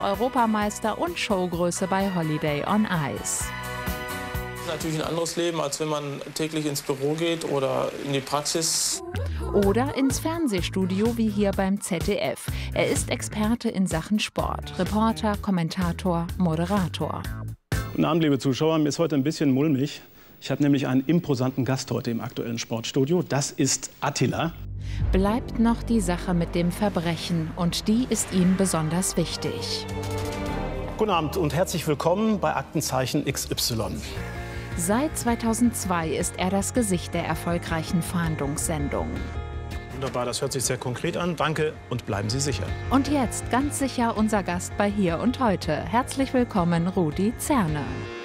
Europameister und Showgröße bei Holiday on Ice. Das ist natürlich ein anderes Leben, als wenn man täglich ins Büro geht oder in die Praxis. Oder ins Fernsehstudio wie hier beim ZDF. Er ist Experte in Sachen Sport. Reporter, Kommentator, Moderator. Guten Abend, liebe Zuschauer. Mir ist heute ein bisschen mulmig. Ich habe nämlich einen imposanten Gast heute im aktuellen Sportstudio. Das ist Attila. Bleibt noch die Sache mit dem Verbrechen. Und die ist ihm besonders wichtig. Guten Abend und herzlich willkommen bei Aktenzeichen XY. Seit 2002 ist er das Gesicht der erfolgreichen Fahndungssendung. Wunderbar, das hört sich sehr konkret an. Danke und bleiben Sie sicher. Und jetzt ganz sicher unser Gast bei Hier und Heute. Herzlich willkommen, Rudi Zerne.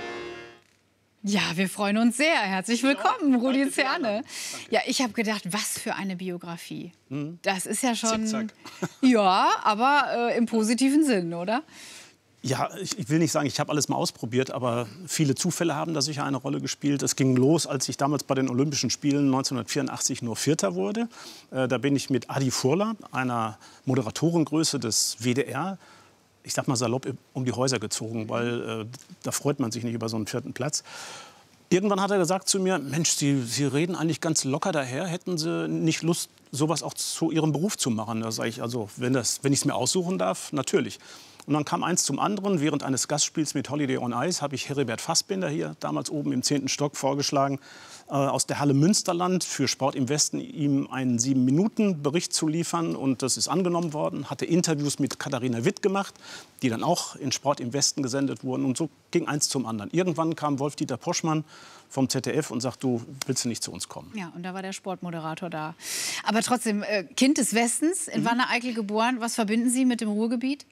Ja, wir freuen uns sehr. Herzlich willkommen, Rudi Zerne. Ja, ich habe gedacht, was für eine Biografie. Das ist ja schon... Zickzack. Ja, aber im positiven Sinn, oder? Ja, ich will nicht sagen, ich habe alles mal ausprobiert, aber viele Zufälle haben da sicher eine Rolle gespielt. Es ging los, als ich damals bei den Olympischen Spielen 1984 nur Vierter wurde. Da bin ich mit Adi Furler, einer Moderatorengröße des WDR, ich sag mal salopp, um die Häuser gezogen, weil da freut man sich nicht über so einen vierten Platz. Irgendwann hat er gesagt zu mir, Mensch, Sie reden eigentlich ganz locker daher, hätten Sie nicht Lust, sowas auch zu Ihrem Beruf zu machen? Da sage ich, also wenn ich es mir aussuchen darf, natürlich. Und dann kam eins zum anderen. Während eines Gastspiels mit Holiday on Ice habe ich Heribert Fassbinder hier, damals oben im 10. Stock, vorgeschlagen, aus der Halle Münsterland für Sport im Westen ihm einen 7-Minuten-Bericht zu liefern. Und das ist angenommen worden. Hatte Interviews mit Katharina Witt gemacht, die dann auch in Sport im Westen gesendet wurden. Und so ging eins zum anderen. Irgendwann kam Wolf-Dieter Poschmann vom ZDF und sagt, du willst nicht zu uns kommen. Ja, und da war der Sportmoderator da. Aber trotzdem, Kind des Westens, in Wanne-Eickel geboren. Was verbinden Sie mit dem Ruhrgebiet?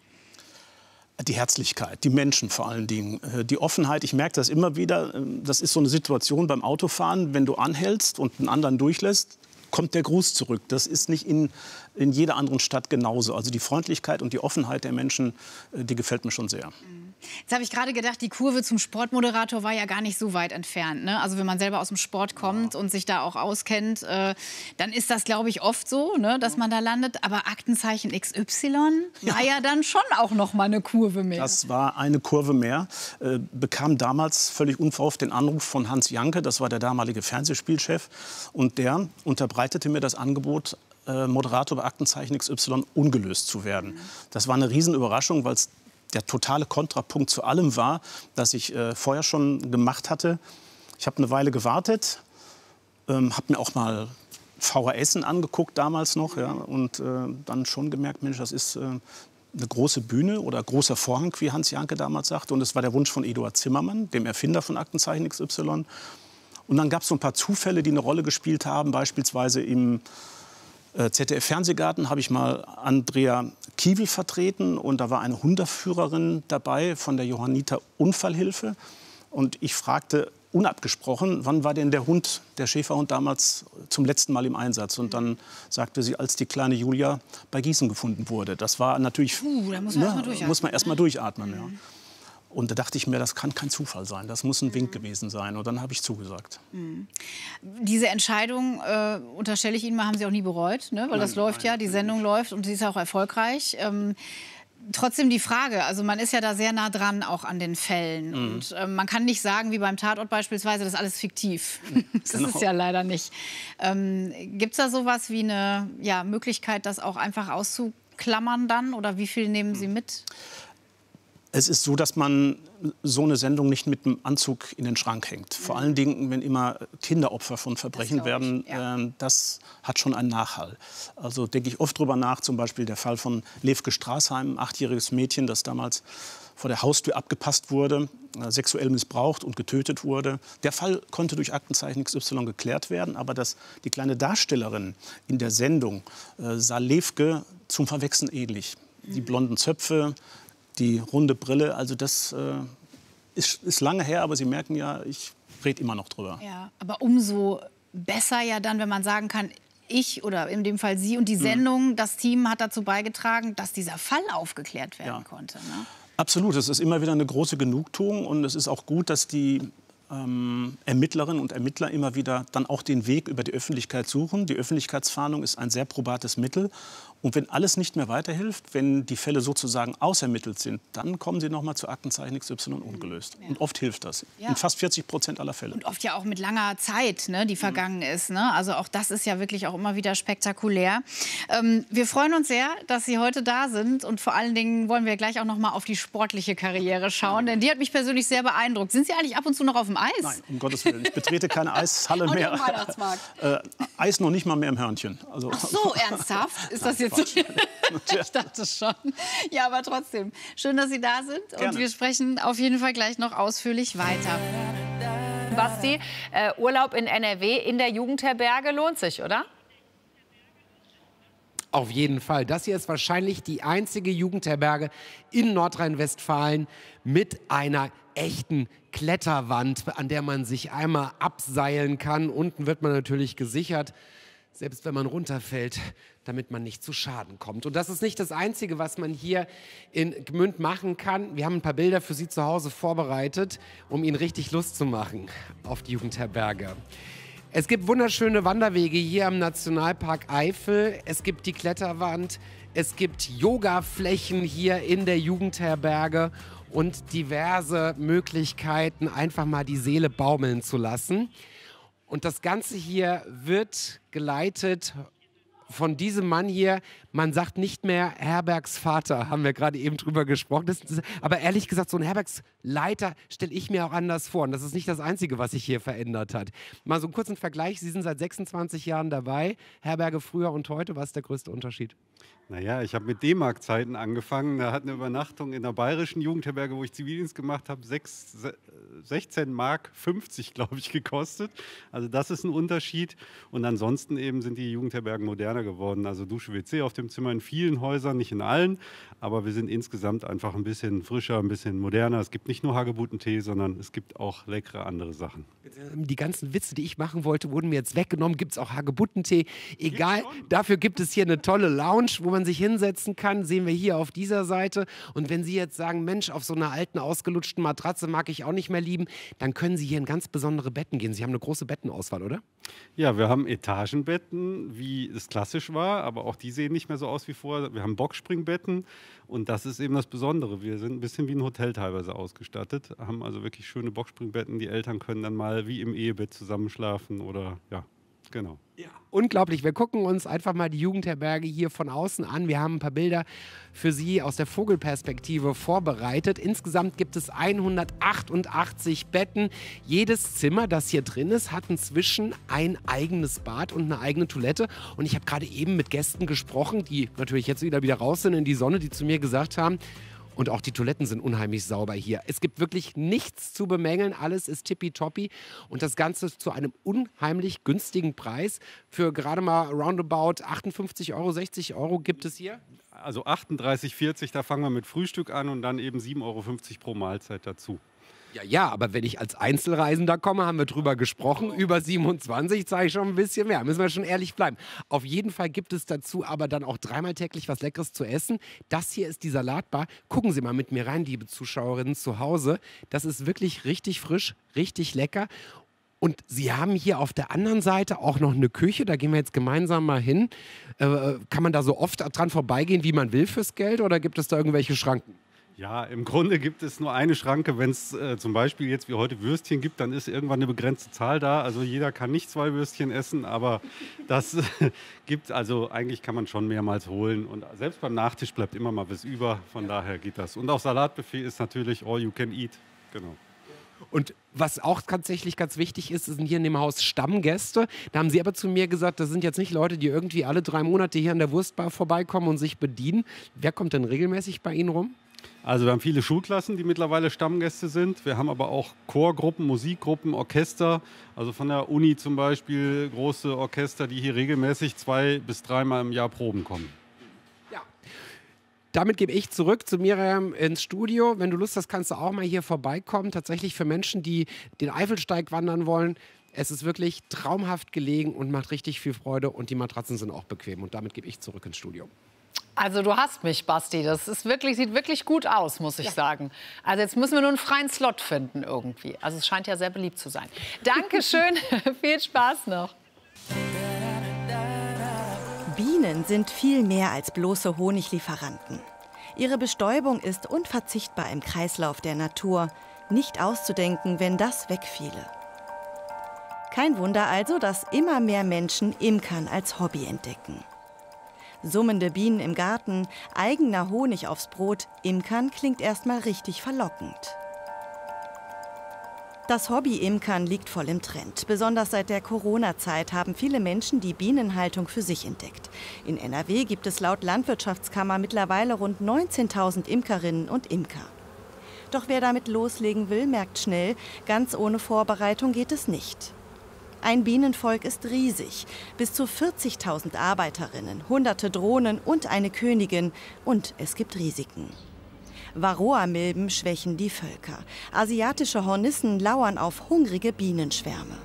Die Herzlichkeit, die Menschen vor allen Dingen, die Offenheit. Ich merke das immer wieder. Das ist so eine Situation beim Autofahren, wenn du anhältst und einen anderen durchlässt, kommt der Gruß zurück. Das ist nicht in jeder anderen Stadt genauso. Also die Freundlichkeit und die Offenheit der Menschen, die gefällt mir schon sehr. Jetzt habe ich gerade gedacht, die Kurve zum Sportmoderator war ja gar nicht so weit entfernt. Ne? Also wenn man selber aus dem Sport kommt und sich da auch auskennt, dann ist das, glaube ich, oft so, ne, dass man da landet. Aber Aktenzeichen XY war ja dann schon auch noch mal eine Kurve mehr. Das war eine Kurve mehr. Bekam damals völlig unverhofft den Anruf von Hans Janke, das war der damalige Fernsehspielchef. Und der unterbreitete mir das Angebot, Moderator bei Aktenzeichen XY ungelöst zu werden. Das war eine Riesenüberraschung, weil es der totale Kontrapunkt zu allem war, das ich vorher schon gemacht hatte. Ich habe eine Weile gewartet, habe mir auch mal VHSen angeguckt damals noch, ja, und dann schon gemerkt, Mensch, das ist eine große Bühne oder großer Vorhang, wie Hans Janke damals sagte. Und es war der Wunsch von Eduard Zimmermann, dem Erfinder von Aktenzeichen XY. Und dann gab es so ein paar Zufälle, die eine Rolle gespielt haben, beispielsweise im ZDF-Fernsehgarten habe ich mal Andrea Kiewel vertreten und da war eine Hundeführerin dabei von der Johanniter Unfallhilfe. Und ich fragte unabgesprochen, wann war denn der Hund, der Schäferhund damals zum letzten Mal im Einsatz? Und dann sagte sie, als die kleine Julia bei Gießen gefunden wurde. Das war natürlich, da muss man erst mal durchatmen. Ja. Und da dachte ich mir, das kann kein Zufall sein, das muss ein Wink gewesen sein. Und dann habe ich zugesagt. Diese Entscheidung, unterstelle ich Ihnen mal, haben Sie auch nie bereut, ne? Weil das läuft ja, die Sendung läuft und sie ist auch erfolgreich. Trotzdem die Frage, also man ist ja da sehr nah dran auch an den Fällen. Und man kann nicht sagen, wie beim Tatort beispielsweise, das ist alles fiktiv. Das ist ja leider nicht. Gibt es da sowas wie eine Möglichkeit, das auch einfach auszuklammern dann? Oder wie viel nehmen Sie mit? Es ist so, dass man so eine Sendung nicht mit dem Anzug in den Schrank hängt. Vor allen Dingen, wenn immer Kinderopfer von Verbrechen werden, das hat schon einen Nachhall. Also denke ich oft drüber nach, zum Beispiel der Fall von Levke Straßheim, ein 8-jähriges Mädchen, das damals vor der Haustür abgepasst wurde, sexuell missbraucht und getötet wurde. Der Fall konnte durch Aktenzeichen XY geklärt werden, aber die kleine Darstellerin in der Sendung sah Levke zum Verwechseln ähnlich. Die blonden Zöpfe, die runde Brille, also das ist lange her, aber Sie merken ja, ich rede immer noch drüber. Ja, aber umso besser ja dann, wenn man sagen kann, ich oder in dem Fall Sie und die Sendung, das Team hat dazu beigetragen, dass dieser Fall aufgeklärt werden konnte. Ne? Absolut, es ist immer wieder eine große Genugtuung und es ist auch gut, dass die Ermittlerinnen und Ermittler immer wieder dann auch den Weg über die Öffentlichkeit suchen. Die Öffentlichkeitsfahndung ist ein sehr probates Mittel. Und wenn alles nicht mehr weiterhilft, wenn die Fälle sozusagen ausermittelt sind, dann kommen Sie noch mal zu Aktenzeichen XY ungelöst. Und oft hilft das. In fast 40% aller Fälle. Und oft ja auch mit langer Zeit, ne, die vergangen ist. Ne? Also auch das ist ja wirklich auch immer wieder spektakulär. Wir freuen uns sehr, dass Sie heute da sind. Und vor allen Dingen wollen wir gleich auch noch mal auf die sportliche Karriere schauen. Denn die hat mich persönlich sehr beeindruckt. Sind Sie eigentlich ab und zu noch auf dem Eis? Nein, um Gottes Willen. Ich betrete keine Eishalle mehr. Auch nicht im Weihnachtsmarkt. Eis noch nicht mal mehr im Hörnchen. Also, ach so, ernsthaft? Ist das jetzt so? Ich dachte schon. Ja, aber trotzdem. Schön, dass Sie da sind. Gerne. Und wir sprechen auf jeden Fall gleich noch ausführlich weiter. Basti, Urlaub in NRW in der Jugendherberge lohnt sich, oder? Auf jeden Fall. Das hier ist wahrscheinlich die einzige Jugendherberge in Nordrhein-Westfalen mit einer echten Kletterwand, an der man sich einmal abseilen kann. Unten wird man natürlich gesichert, selbst wenn man runterfällt, damit man nicht zu Schaden kommt. Und das ist nicht das Einzige, was man hier in Gmünd machen kann. Wir haben ein paar Bilder für Sie zu Hause vorbereitet, um Ihnen richtig Lust zu machen auf die Jugendherberge. Es gibt wunderschöne Wanderwege hier im Nationalpark Eifel. Es gibt die Kletterwand, es gibt Yogaflächen hier in der Jugendherberge und diverse Möglichkeiten, einfach mal die Seele baumeln zu lassen. Und das Ganze hier wird geleitet von diesem Mann hier. Man sagt nicht mehr Herbergsvater, haben wir gerade eben drüber gesprochen. Aber ehrlich gesagt, so ein Herbergsleiter stelle ich mir auch anders vor. Und das ist nicht das Einzige, was sich hier verändert hat. Mal so einen kurzen Vergleich. Sie sind seit 26 Jahren dabei. Herberge früher und heute. Was ist der größte Unterschied? Naja, ich habe mit D-Mark-Zeiten angefangen. Da hat eine Übernachtung in der bayerischen Jugendherberge, wo ich Zivildienst gemacht habe, 16,50 Mark, glaube ich, gekostet. Also das ist ein Unterschied. Und ansonsten eben sind die Jugendherbergen moderner geworden. Also Dusche, WC auf dem Zimmer in vielen Häusern, nicht in allen. Aber wir sind insgesamt einfach ein bisschen frischer, ein bisschen moderner. Es gibt nicht nur Hagebuttentee, sondern es gibt auch leckere andere Sachen. Die ganzen Witze, die ich machen wollte, wurden mir jetzt weggenommen. Gibt es auch Hagebuttentee? Egal, dafür gibt es hier eine tolle Lounge, wo man sich hinsetzen kann. Sehen wir hier auf dieser Seite. Und wenn Sie jetzt sagen, Mensch, auf so einer alten, ausgelutschten Matratze mag ich auch nicht mehr lieben, dann können Sie hier in ganz besondere Betten gehen. Sie haben eine große Bettenauswahl, oder? Ja, wir haben Etagenbetten, wie es klassisch war, aber auch die sehen nicht mehr so aus wie vorher. Wir haben Boxspringbetten und das ist eben das Besondere. Wir sind ein bisschen wie ein Hotel teilweise ausgestattet, haben also wirklich schöne Boxspringbetten. Die Eltern können dann mal wie im Ehebett zusammenschlafen oder ja, genau. Ja, unglaublich. Wir gucken uns einfach mal die Jugendherberge hier von außen an. Wir haben ein paar Bilder für Sie aus der Vogelperspektive vorbereitet. Insgesamt gibt es 188 Betten. Jedes Zimmer, das hier drin ist, hat inzwischen ein eigenes Bad und eine eigene Toilette. Und ich habe gerade eben mit Gästen gesprochen, die natürlich jetzt wieder raus sind in die Sonne, die zu mir gesagt haben, und auch die Toiletten sind unheimlich sauber hier. Es gibt wirklich nichts zu bemängeln. Alles ist tippitoppi. Und das Ganze zu einem unheimlich günstigen Preis. Für gerade mal roundabout 58 Euro, 60 Euro gibt es hier. Also 38,40, da fangen wir mit Frühstück an und dann eben 7,50 Euro pro Mahlzeit dazu. Ja, aber wenn ich als Einzelreisender komme, haben wir drüber gesprochen, über 27 zahle ich schon ein bisschen mehr, müssen wir schon ehrlich bleiben. Auf jeden Fall gibt es dazu aber dann auch dreimal täglich was Leckeres zu essen. Das hier ist die Salatbar. Gucken Sie mal mit mir rein, liebe Zuschauerinnen zu Hause. Das ist wirklich richtig frisch, richtig lecker. Und Sie haben hier auf der anderen Seite auch noch eine Küche, da gehen wir jetzt gemeinsam mal hin. Kann man da so oft dran vorbeigehen, wie man will fürs Geld, oder gibt es da irgendwelche Schranken? Ja, im Grunde gibt es nur eine Schranke. Wenn es zum Beispiel jetzt wie heute Würstchen gibt, dann ist irgendwann eine begrenzte Zahl da. Also jeder kann nicht 2 Würstchen essen, aber das gibt, also eigentlich kann man schon mehrmals holen. Und selbst beim Nachtisch bleibt immer mal was über, von daher geht das. Und auch Salatbuffet ist natürlich all you can eat, genau. Und was auch tatsächlich ganz wichtig ist, sind hier in dem Haus Stammgäste. Da haben Sie aber zu mir gesagt, das sind jetzt nicht Leute, die irgendwie alle 3 Monate hier an der Wurstbar vorbeikommen und sich bedienen. Wer kommt denn regelmäßig bei Ihnen rum? Also wir haben viele Schulklassen, die mittlerweile Stammgäste sind. Wir haben aber auch Chorgruppen, Musikgruppen, Orchester. Also von der Uni zum Beispiel große Orchester, die hier regelmäßig 2 bis 3 Mal im Jahr proben kommen. Ja. Damit gebe ich zurück zu Miriam ins Studio. Wenn du Lust hast, kannst du auch mal hier vorbeikommen. Tatsächlich für Menschen, die den Eifelsteig wandern wollen. Es ist wirklich traumhaft gelegen und macht richtig viel Freude. Und die Matratzen sind auch bequem. Und damit gebe ich zurück ins Studio. Also du hast mich, Basti. Das ist wirklich, sieht wirklich gut aus, muss ich sagen. Also jetzt müssen wir nur einen freien Slot finden irgendwie. Also es scheint ja sehr beliebt zu sein. Dankeschön, viel Spaß noch. Bienen sind viel mehr als bloße Honiglieferanten. Ihre Bestäubung ist unverzichtbar im Kreislauf der Natur. Nicht auszudenken, wenn das wegfiele. Kein Wunder also, dass immer mehr Menschen Imkern als Hobby entdecken. Summende Bienen im Garten, eigener Honig aufs Brot, Imkern klingt erstmal richtig verlockend. Das Hobby-Imkern liegt voll im Trend. Besonders seit der Corona-Zeit haben viele Menschen die Bienenhaltung für sich entdeckt. In NRW gibt es laut Landwirtschaftskammer mittlerweile rund 19.000 Imkerinnen und Imker. Doch wer damit loslegen will, merkt schnell, ganz ohne Vorbereitung geht es nicht. Ein Bienenvolk ist riesig. Bis zu 40.000 Arbeiterinnen, hunderte Drohnen und eine Königin. Und es gibt Risiken. Varroamilben schwächen die Völker. Asiatische Hornissen lauern auf hungrige Bienenschwärme.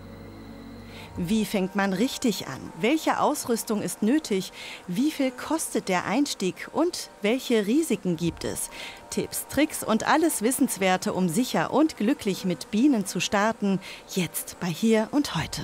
Wie fängt man richtig an? Welche Ausrüstung ist nötig? Wie viel kostet der Einstieg? Und welche Risiken gibt es? Tipps, Tricks und alles Wissenswerte, um sicher und glücklich mit Bienen zu starten. Jetzt bei Hier und Heute.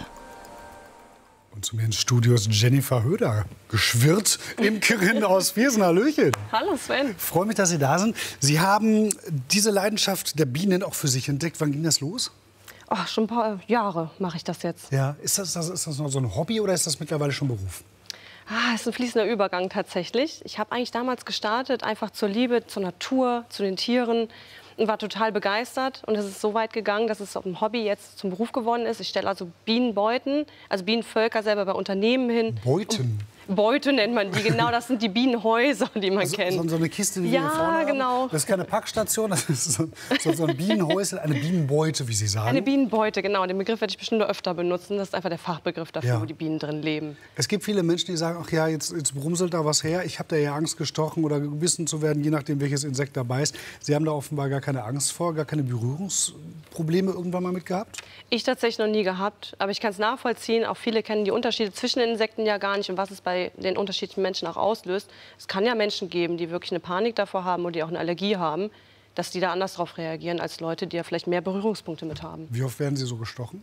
Und zu mir ins Studio ist Jennifer Höder geschwirrt, Imkerin aus Viersen. Hallöchen. Hallo Sven. Freue mich, dass Sie da sind. Sie haben diese Leidenschaft der Bienen auch für sich entdeckt. Wann ging das los? Oh, schon ein paar Jahre mache ich das jetzt. Ja, ist das noch so ein Hobby oder ist das mittlerweile schon Beruf? Es ist ein fließender Übergang tatsächlich. Ich habe eigentlich damals gestartet, einfach zur Liebe, zur Natur, zu den Tieren. Und war total begeistert. Und es ist so weit gegangen, dass es auf dem Hobby jetzt zum Beruf geworden ist. Ich stelle also Bienenbeuten, also Bienenvölker selber bei Unternehmen hin. Beuten? Beute nennt man die, genau. Das sind die Bienenhäuser, die man kennt. So eine Kiste, die wir hier vorne haben. Genau. Das ist keine Packstation, das ist so ein Bienenhäusel, eine Bienenbeute, wie Sie sagen. Eine Bienenbeute, genau. Den Begriff werde ich bestimmt noch öfter benutzen. Das ist einfach der Fachbegriff dafür, wo die Bienen drin leben. Es gibt viele Menschen, die sagen, ach ja, jetzt brumselt da was her. Ich habe da ja Angst, gestochen oder gebissen zu werden, je nachdem, welches Insekt dabei ist. Sie haben da offenbar gar keine Angst vor, gar keine Berührungsprobleme irgendwann mal mit gehabt? Ich tatsächlich noch nie gehabt, aber ich kann es nachvollziehen. Auch viele kennen die Unterschiede zwischen den Insekten ja gar nicht und was es bei den unterschiedlichen Menschen auch auslöst. Es kann ja Menschen geben, die wirklich eine Panik davor haben oder die auch eine Allergie haben, dass die da anders darauf reagieren als Leute, die ja vielleicht mehr Berührungspunkte mit haben. Wie oft werden Sie so gestochen?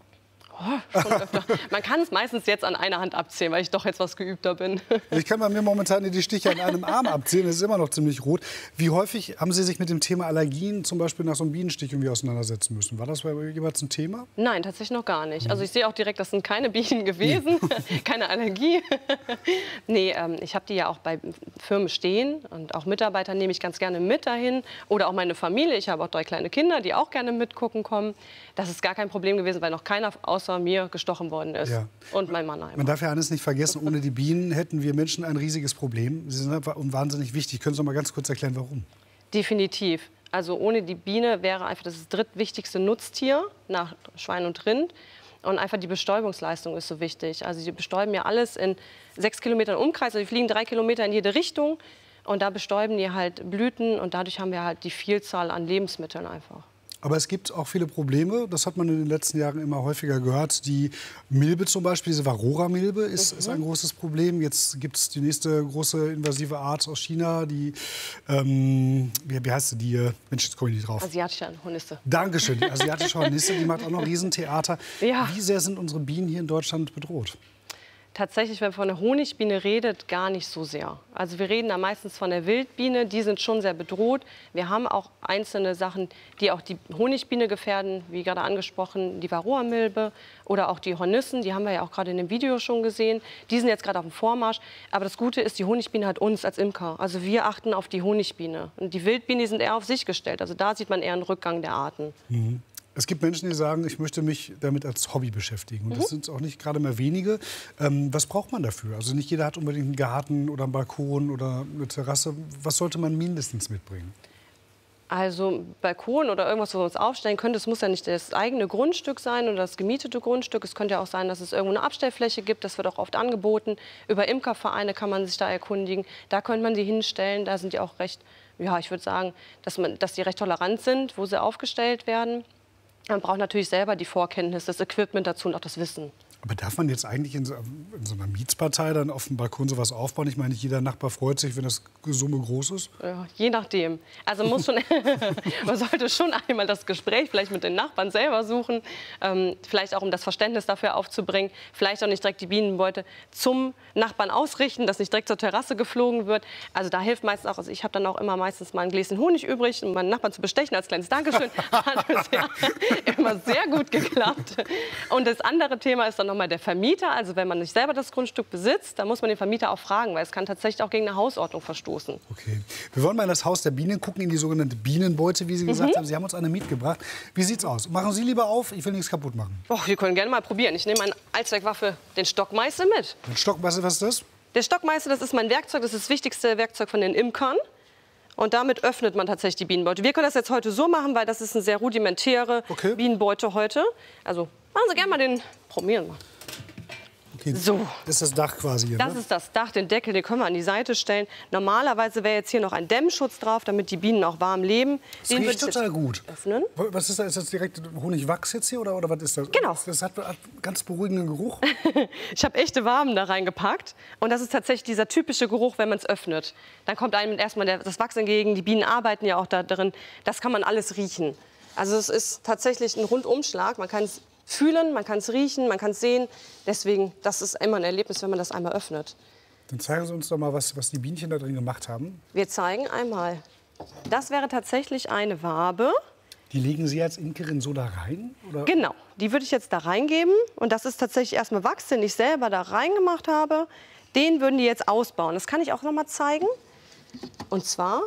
Oh, schon öfter. Man kann es meistens jetzt an einer Hand abzählen, weil ich doch etwas geübter bin. Ich kann bei mir momentan die Stiche an einem Arm abzählen. Das ist immer noch ziemlich rot. Wie häufig haben Sie sich mit dem Thema Allergien, zum Beispiel nach so einem Bienenstich, irgendwie auseinandersetzen müssen? War das bei jeweils ein Thema? Nein, tatsächlich noch gar nicht. Also ich sehe auch direkt, das sind keine Bienen gewesen, keine Allergie. Nee, ich habe die ja auch bei Firmen stehen und auch Mitarbeiter nehme ich ganz gerne mit dahin. Oder auch meine Familie. Ich habe auch 3 kleine Kinder, die auch gerne mitgucken kommen. Das ist gar kein Problem gewesen, weil noch keiner außer mir gestochen worden ist. Ja. Und mein Mann einmal. Man darf ja eines nicht vergessen, ohne die Bienen hätten wir Menschen ein riesiges Problem. Sie sind einfach wahnsinnig wichtig. Können Sie noch mal ganz kurz erklären, warum? Definitiv. Also ohne die Biene wäre einfach das drittwichtigste Nutztier nach Schwein und Rind. Und einfach die Bestäubungsleistung ist so wichtig. Also sie bestäuben ja alles in 6 Kilometern Umkreis. Also die fliegen 3 Kilometer in jede Richtung. Und da bestäuben die halt Blüten. Und dadurch haben wir halt die Vielzahl an Lebensmitteln einfach. Aber es gibt auch viele Probleme, das hat man in den letzten Jahren immer häufiger gehört. Die Milbe zum Beispiel, diese Varroa-Milbe ist ein großes Problem. Jetzt gibt es die nächste große invasive Art aus China, die, wie heißt sie, die, Mensch, jetzt komme ich nicht drauf. Asiatische Hornisse. Dankeschön, die asiatische Hornisse, die macht auch noch Riesentheater. Ja. Wie sehr sind unsere Bienen hier in Deutschland bedroht? Tatsächlich, wenn man von der Honigbiene redet, gar nicht so sehr. Also wir reden da meistens von der Wildbiene, die sind schon sehr bedroht. Wir haben auch einzelne Sachen, die auch die Honigbiene gefährden, wie gerade angesprochen, die Varroamilbe oder auch die Hornissen, die haben wir ja auch gerade in dem Video schon gesehen. Die sind jetzt gerade auf dem Vormarsch. Aber das Gute ist, die Honigbiene hat uns als Imker. Also wir achten auf die Honigbiene. Und die Wildbienen, die sind eher auf sich gestellt. Also da sieht man eher einen Rückgang der Arten. Mhm. Es gibt Menschen, die sagen, ich möchte mich damit als Hobby beschäftigen. Und das sind auch nicht gerade mehr wenige. Was braucht man dafür? Also nicht jeder hat unbedingt einen Garten oder einen Balkon oder eine Terrasse. Was sollte man mindestens mitbringen? Also Balkon oder irgendwas, wo wir uns aufstellen können, das muss ja nicht das eigene Grundstück sein oder das gemietete Grundstück. Es könnte ja auch sein, dass es irgendwo eine Abstellfläche gibt. Das wird auch oft angeboten. Über Imkervereine kann man sich da erkundigen. Da könnte man die hinstellen. Da sind die auch recht, ja, ich würde sagen, dass die recht tolerant sind, wo sie aufgestellt werden. Man braucht natürlich selber die Vorkenntnis, das Equipment dazu und auch das Wissen. Aber darf man jetzt eigentlich in so einer Mietspartei dann auf dem Balkon sowas aufbauen? Ich meine, nicht jeder Nachbar freut sich, wenn das Summe groß ist. Ja, je nachdem. Also man sollte schon einmal das Gespräch vielleicht mit den Nachbarn selber suchen. Vielleicht auch, um das Verständnis dafür aufzubringen. Vielleicht auch nicht direkt die Bienenbeute zum Nachbarn ausrichten, dass nicht direkt zur Terrasse geflogen wird. Also da hilft meistens auch, also ich habe dann auch immer meistens mal ein Gläschen Honig übrig, um meinen Nachbarn zu bestechen als kleines Dankeschön. Hat bisher immer sehr gut geklappt. Und das andere Thema ist dann nochmal der Vermieter. Also wenn man nicht selber das Grundstück besitzt, dann muss man den Vermieter auch fragen, weil es kann tatsächlich auch gegen eine Hausordnung verstoßen. Okay. Wir wollen mal in das Haus der Bienen gucken, in die sogenannte Bienenbeute, wie Sie gesagt haben. Sie haben uns eine mitgebracht. Wie sieht's aus? Machen Sie lieber auf, ich will nichts kaputt machen. Oh, wir können gerne mal probieren. Ich nehme meine Allzweckwaffe, den Stockmeißel, mit. Den Stockmeißel, was ist das? Der Stockmeißel, das ist mein Werkzeug, das ist das wichtigste Werkzeug von den Imkern. Und damit öffnet man tatsächlich die Bienenbeute. Wir können das jetzt heute so machen, weil das ist eine sehr rudimentäre Bienenbeute heute. Also machen Sie gerne mal den, probieren wir. Okay. So. Das ist das Dach quasi hier, Das ist das Dach, den Deckel, den können wir an die Seite stellen. Normalerweise wäre jetzt hier noch ein Dämmschutz drauf, damit die Bienen auch warm leben. Das riecht total gut. Öffnen. Was ist das? Ist das direkt Honigwachs jetzt hier oder was ist das? Genau. Das hat einen ganz beruhigenden Geruch. Ich habe echte Waben da reingepackt. Und das ist tatsächlich dieser typische Geruch, wenn man es öffnet. Dann kommt einem erstmal das Wachs entgegen. Die Bienen arbeiten ja auch da drin. Das kann man alles riechen. Also es ist tatsächlich ein Rundumschlag. Man kann es fühlen, man kann es riechen, man kann es sehen. Deswegen, das ist immer ein Erlebnis, wenn man das einmal öffnet. Dann zeigen Sie uns doch mal, was die Bienchen da drin gemacht haben. Wir zeigen einmal. Das wäre tatsächlich eine Wabe. Die legen Sie als Imkerin so da rein? Oder? Genau, die würde ich jetzt da reingeben. Und das ist tatsächlich erstmal Wachs, den ich selber da reingemacht habe. Den würden die jetzt ausbauen. Das kann ich auch noch mal zeigen. Und zwar...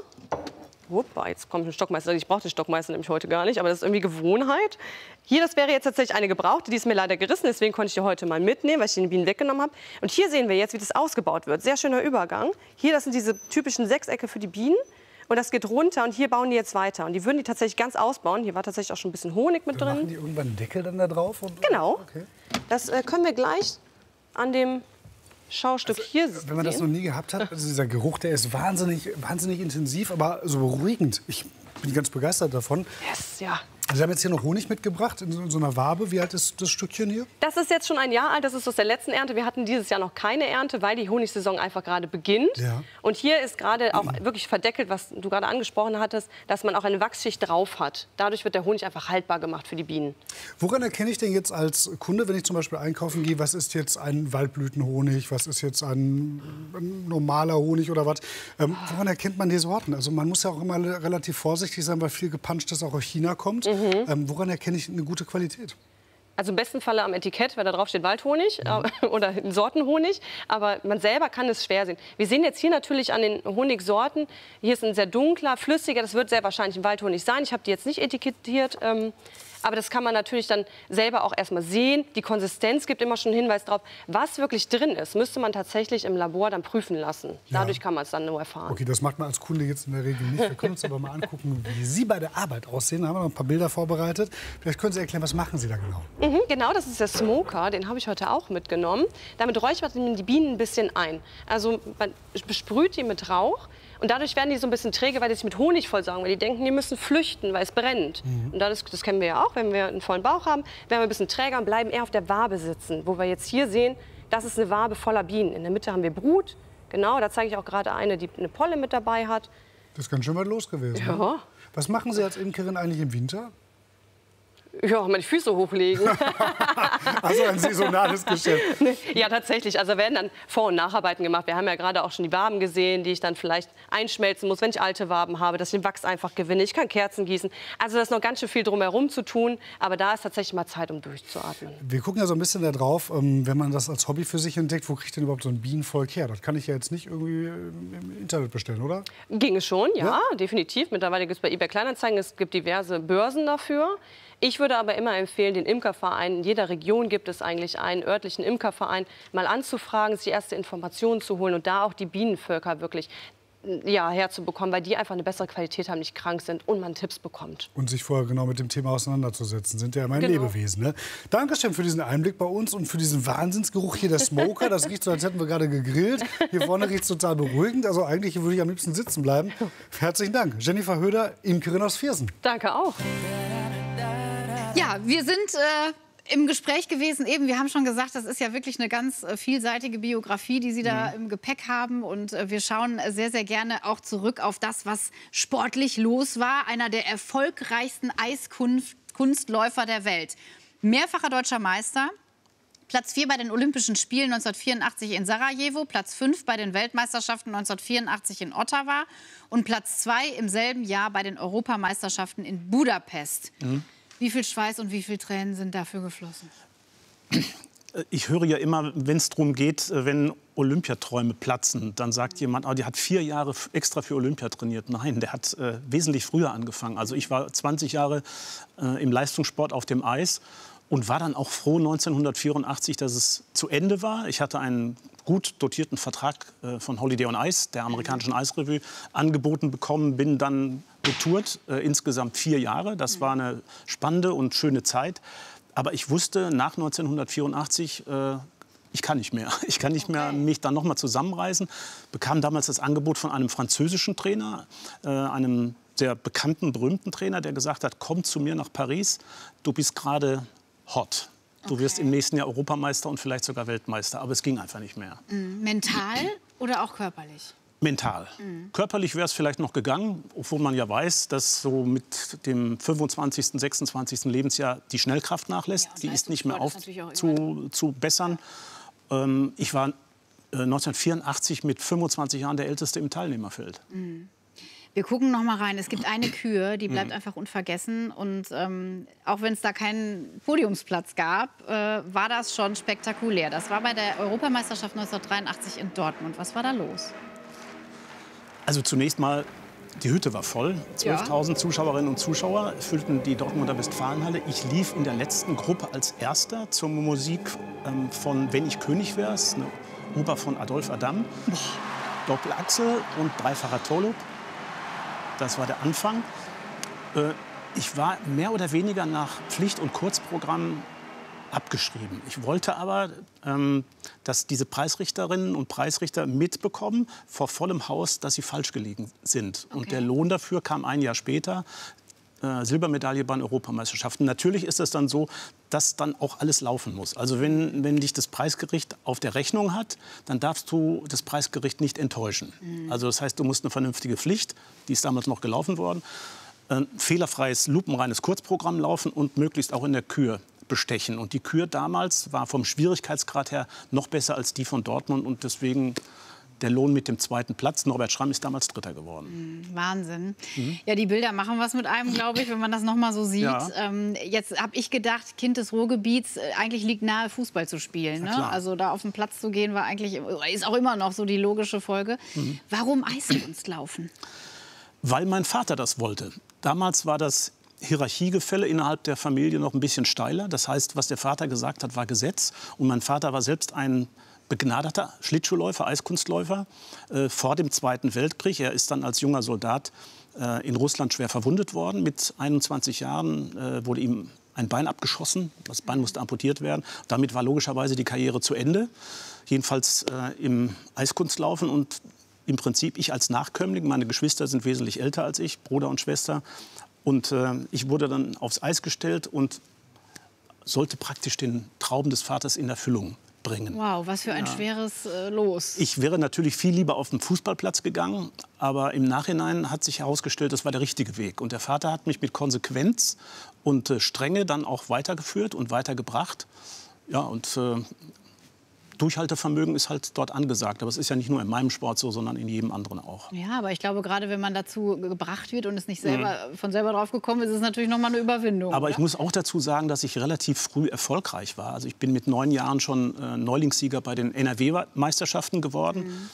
Wuppa, jetzt kommt ein Stockmeister. Ich brauche den Stockmeister nämlich heute gar nicht, aber das ist irgendwie Gewohnheit. Hier, das wäre jetzt tatsächlich eine gebrauchte, die ist mir leider gerissen, deswegen konnte ich die heute mal mitnehmen, weil ich die Bienen weggenommen habe. Und hier sehen wir jetzt, wie das ausgebaut wird. Sehr schöner Übergang. Hier, das sind diese typischen Sechsecke für die Bienen. Und das geht runter und hier bauen die jetzt weiter. Und die würden die tatsächlich ganz ausbauen. Hier war tatsächlich auch schon ein bisschen Honig mit drin. Machen die irgendwann einen Deckel dann da drauf? Genau. Okay. Das können wir gleich an dem Schaustück hier sehen. Wenn man das noch nie gehabt hat, also dieser Geruch, der ist wahnsinnig intensiv, aber so beruhigend. Ich bin ganz begeistert davon. Yes, ja. Sie haben jetzt hier noch Honig mitgebracht in so einer Wabe. Wie alt ist das Stückchen hier? Das ist jetzt schon ein Jahr alt. Das ist aus der letzten Ernte. Wir hatten dieses Jahr noch keine Ernte, weil die Honigsaison einfach gerade beginnt. Ja. Und hier ist gerade auch wirklich verdeckelt, was du gerade angesprochen hattest, dass man auch eine Wachsschicht drauf hat. Dadurch wird der Honig einfach haltbar gemacht für die Bienen. Woran erkenne ich denn jetzt als Kunde, wenn ich zum Beispiel einkaufen gehe, was ist jetzt ein Waldblütenhonig, was ist jetzt ein normaler Honig oder was? Woran erkennt man die Sorten? Also man muss ja auch immer relativ vorsichtig sein, weil viel Gepanschtes auch aus China kommt. Woran erkenne ich eine gute Qualität? Also im besten Falle am Etikett, weil da drauf steht Waldhonig oder Sortenhonig. Aber man selber kann es schwer sehen. Wir sehen jetzt hier natürlich an den Honigsorten, hier ist ein sehr dunkler, flüssiger, das wird sehr wahrscheinlich ein Waldhonig sein. Ich habe die jetzt nicht etikettiert. Aber das kann man natürlich dann selber auch erstmal sehen. Die Konsistenz gibt immer schon einen Hinweis darauf, was wirklich drin ist, müsste man tatsächlich im Labor dann prüfen lassen. Dadurch kann man es dann nur erfahren. Okay, das macht man als Kunde jetzt in der Regel nicht. Wir können uns aber mal angucken, wie Sie bei der Arbeit aussehen. Da haben wir noch ein paar Bilder vorbereitet. Vielleicht können Sie erklären, was machen Sie da genau? Genau, das ist der Smoker. Den habe ich heute auch mitgenommen. Damit räuchert man die Bienen ein bisschen ein. Also man besprüht die mit Rauch. Und dadurch werden die so ein bisschen träge, weil die sich mit Honig vollsaugen. Weil die denken, die müssen flüchten, weil es brennt. Und das kennen wir ja auch, wenn wir einen vollen Bauch haben, werden wir ein bisschen träger und bleiben eher auf der Wabe sitzen. Wo wir jetzt hier sehen, das ist eine Wabe voller Bienen. In der Mitte haben wir Brut. Genau, da zeige ich auch gerade eine, die eine Polle mit dabei hat. Das ist ganz schön weit los gewesen. Ja. Ne? Was machen Sie als Imkerin eigentlich im Winter? Ja, mal die Füße hochlegen. Also ein saisonales Geschäft. Ja, tatsächlich. Also werden dann Vor- und Nacharbeiten gemacht. Wir haben ja gerade auch schon die Waben gesehen, die ich dann vielleicht einschmelzen muss, wenn ich alte Waben habe, dass ich den Wachs einfach gewinne. Ich kann Kerzen gießen. Also da ist noch ganz schön viel drumherum zu tun. Aber da ist tatsächlich mal Zeit, um durchzuatmen. Wir gucken ja so ein bisschen da drauf, wenn man das als Hobby für sich entdeckt, wo kriegt denn überhaupt so ein Bienenvolk her? Das kann ich ja jetzt nicht irgendwie im Internet bestellen, oder? Ginge schon, ja, definitiv. Mittlerweile gibt es bei eBay Kleinanzeigen, es gibt diverse Börsen dafür. Ich würde aber immer empfehlen, den Imkerverein, in jeder Region gibt es eigentlich einen örtlichen Imkerverein, mal anzufragen, sich erste Informationen zu holen und da auch die Bienenvölker wirklich herzubekommen, weil die einfach eine bessere Qualität haben, nicht krank sind und man Tipps bekommt. Und sich vorher genau mit dem Thema auseinanderzusetzen, sind ja immerhin Lebewesen. Ne? Dankeschön für diesen Einblick bei uns und für diesen Wahnsinnsgeruch hier, der Smoker. Das riecht so, als hätten wir gerade gegrillt. Hier vorne riecht es total beruhigend. Also eigentlich würde ich am liebsten sitzen bleiben. Herzlichen Dank. Jennifer Höder, Imkerin aus Viersen. Danke auch. Ja, wir sind im Gespräch gewesen eben, wir haben schon gesagt, das ist ja wirklich eine ganz vielseitige Biografie, die Sie da im Gepäck haben. Und wir schauen sehr, sehr gerne auch zurück auf das, was sportlich los war. Einer der erfolgreichsten Eiskunstläufer der Welt. Mehrfacher deutscher Meister. Platz 4 bei den Olympischen Spielen 1984 in Sarajevo, Platz 5 bei den Weltmeisterschaften 1984 in Ottawa und Platz 2 im selben Jahr bei den Europameisterschaften in Budapest. Wie viel Schweiß und wie viel Tränen sind dafür geflossen? Ich höre ja immer, wenn es darum geht, wenn Olympiaträume platzen, dann sagt jemand, oh, die hat 4 Jahre extra für Olympia trainiert. Nein, der hat wesentlich früher angefangen. Also ich war 20 Jahre im Leistungssport auf dem Eis und war dann auch froh 1984, dass es zu Ende war. Ich hatte einen gut dotierten Vertrag von Holiday on Ice, der amerikanischen Eisrevue, angeboten bekommen, bin dann getourt, insgesamt 4 Jahre. Das war eine spannende und schöne Zeit. Aber ich wusste nach 1984, ich kann nicht mehr. Ich kann nicht mehr mich dann noch mal zusammenreißen. Bekam damals das Angebot von einem französischen Trainer, einem sehr bekannten, berühmten Trainer, der gesagt hat, komm zu mir nach Paris, du bist gerade hot. Du wirst im nächsten Jahr Europameister und vielleicht sogar Weltmeister. Aber es ging einfach nicht mehr. Mental oder auch körperlich? Mental. Körperlich wäre es vielleicht noch gegangen, obwohl man ja weiß, dass so mit dem 25., 26. Lebensjahr die Schnellkraft nachlässt. Die ist nicht mehr aufzubessern. Ich war 1984 mit 25 Jahren der Älteste im Teilnehmerfeld. Wir gucken noch mal rein. Es gibt eine Kür, die bleibt einfach unvergessen. Und auch wenn es da keinen Podiumsplatz gab, war das schon spektakulär. Das war bei der Europameisterschaft 1983 in Dortmund. Was war da los? Also zunächst mal, die Hütte war voll. 12.000 Zuschauerinnen und Zuschauer füllten die Dortmunder Westfalenhalle. Ich lief in der letzten Gruppe als Erster zur Musik von Wenn ich König wäre, eine Oper von Adolf Adam. Doppelachse und dreifacher Tolop. Das war der Anfang. Ich war mehr oder weniger nach Pflicht- und Kurzprogramm abgeschrieben. Ich wollte aber, dass diese Preisrichterinnen und Preisrichter mitbekommen, vor vollem Haus, dass sie falsch gelegen sind. Und der Lohn dafür kam ein Jahr später. Silbermedaille bei den Europameisterschaften. Natürlich ist es dann so, dass dann auch alles laufen muss. Also wenn dich das Preisgericht auf der Rechnung hat, dann darfst du das Preisgericht nicht enttäuschen. Also das heißt, du musst eine vernünftige Pflicht, die ist damals noch gelaufen worden, fehlerfreies, lupenreines Kurzprogramm laufen und möglichst auch in der Kür bestechen. Und die Kür damals war vom Schwierigkeitsgrad her noch besser als die von Dortmund und deswegen der Lohn mit dem 2. Platz. Norbert Schramm ist damals 3. geworden. Wahnsinn. Ja, die Bilder machen was mit einem, glaube ich, wenn man das noch mal so sieht. Ja. Jetzt habe ich gedacht, Kind des Ruhrgebiets, eigentlich liegt nahe, Fußball zu spielen. Ne? Also da auf den Platz zu gehen, war eigentlich, ist auch immer noch so die logische Folge. Warum Eiskunstlaufen? Weil mein Vater das wollte. Damals war das Hierarchiegefälle innerhalb der Familie noch ein bisschen steiler. Das heißt, was der Vater gesagt hat, war Gesetz. Und mein Vater war selbst ein begnadeter Schlittschuhläufer, Eiskunstläufer vor dem Zweiten Weltkrieg. Er ist dann als junger Soldat in Russland schwer verwundet worden. Mit 21 Jahren wurde ihm ein Bein abgeschossen. Das Bein musste amputiert werden. Damit war logischerweise die Karriere zu Ende. Jedenfalls im Eiskunstlaufen. Und im Prinzip ich als Nachkömmling, meine Geschwister sind wesentlich älter als ich, Bruder und Schwester. Und ich wurde dann aufs Eis gestellt und sollte praktisch den Traum des Vaters in Erfüllung bringen. Wow, was für ein schweres Los. Ich wäre natürlich viel lieber auf den Fußballplatz gegangen, aber im Nachhinein hat sich herausgestellt, das war der richtige Weg. Und der Vater hat mich mit Konsequenz und Strenge dann auch weitergeführt und weitergebracht. Ja, und Durchhaltevermögen ist halt dort angesagt. Aber es ist ja nicht nur in meinem Sport so, sondern in jedem anderen auch. Ja, aber ich glaube, gerade wenn man dazu gebracht wird und es nicht selber, von selber drauf gekommen ist, ist es natürlich noch mal eine Überwindung. Aber oder? Ich muss auch dazu sagen, dass ich relativ früh erfolgreich war. Also ich bin mit 9 Jahren schon Neulingssieger bei den NRW-Meisterschaften geworden.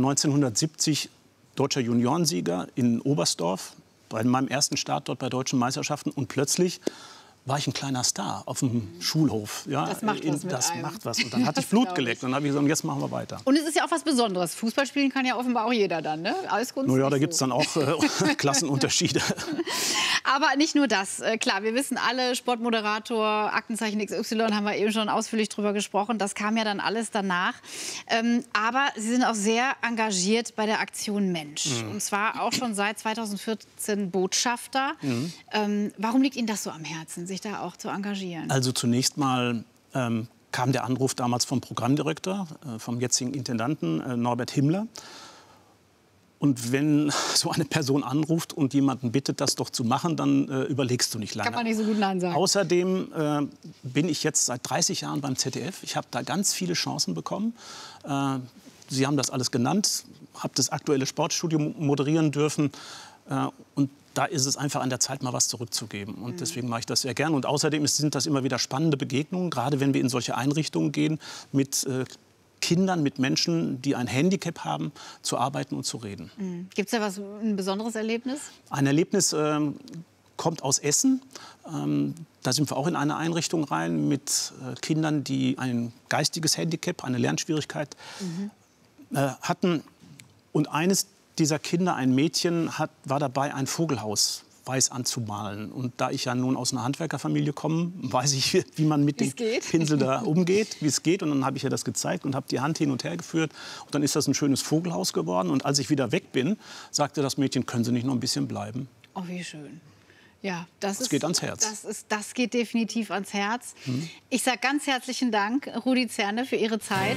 1970 deutscher Juniorensieger in Oberstdorf bei meinem ersten Start dort bei deutschen Meisterschaften. Und plötzlich war ich ein kleiner Star auf dem Schulhof. Ja, das macht was mit das einem. macht was. Und dann hatte ich Blut geleckt. Und dann habe ich gesagt, jetzt machen wir weiter. Und es ist ja auch was Besonderes. Fußball spielen kann ja offenbar auch jeder dann, ne? Eiskunst. Naja, da gibt es dann auch Klassenunterschiede. Aber nicht nur das. Klar, wir wissen alle, Sportmoderator, Aktenzeichen XY, haben wir eben schon ausführlich drüber gesprochen. Das kam ja dann alles danach. Aber Sie sind auch sehr engagiert bei der Aktion Mensch. Und zwar auch schon seit 2014 Botschafter. Warum liegt Ihnen das so am Herzen, sich da auch zu engagieren? Also zunächst mal kam der Anruf damals vom Programmdirektor, vom jetzigen Intendanten Norbert Himmler. Und wenn so eine Person anruft und jemanden bittet, das doch zu machen, dann überlegst du nicht lange. Kann man nicht so gut Nein sagen. Außerdem bin ich jetzt seit 30 Jahren beim ZDF. Ich habe da ganz viele Chancen bekommen. Sie haben das alles genannt, habe das aktuelle Sportstudio moderieren dürfen. Und da ist es einfach an der Zeit, mal was zurückzugeben. Und deswegen mache ich das sehr gern. Und außerdem sind das immer wieder spannende Begegnungen, gerade wenn wir in solche Einrichtungen gehen, mit Kindern, mit Menschen, die ein Handicap haben, zu arbeiten und zu reden. Gibt es da ein besonderes Erlebnis? Ein Erlebnis kommt aus Essen. Da sind wir auch in eine Einrichtung rein mit Kindern, die ein geistiges Handicap, eine Lernschwierigkeit hatten. Und eines dieser Kinder, ein Mädchen, war dabei, ein Vogelhaus weiß anzumalen. Und da ich ja nun aus einer Handwerkerfamilie komme, weiß ich, wie man mit dem Pinsel da umgeht, wie es geht. Und dann habe ich ihr das gezeigt und habe die Hand hin und her geführt. Und dann ist das ein schönes Vogelhaus geworden. Und als ich wieder weg bin, sagte das Mädchen, können Sie nicht noch ein bisschen bleiben? Oh, wie schön. Ja, das geht ans Herz. Das geht definitiv ans Herz. Ich sage ganz herzlichen Dank, Rudi Zerne, für Ihre Zeit.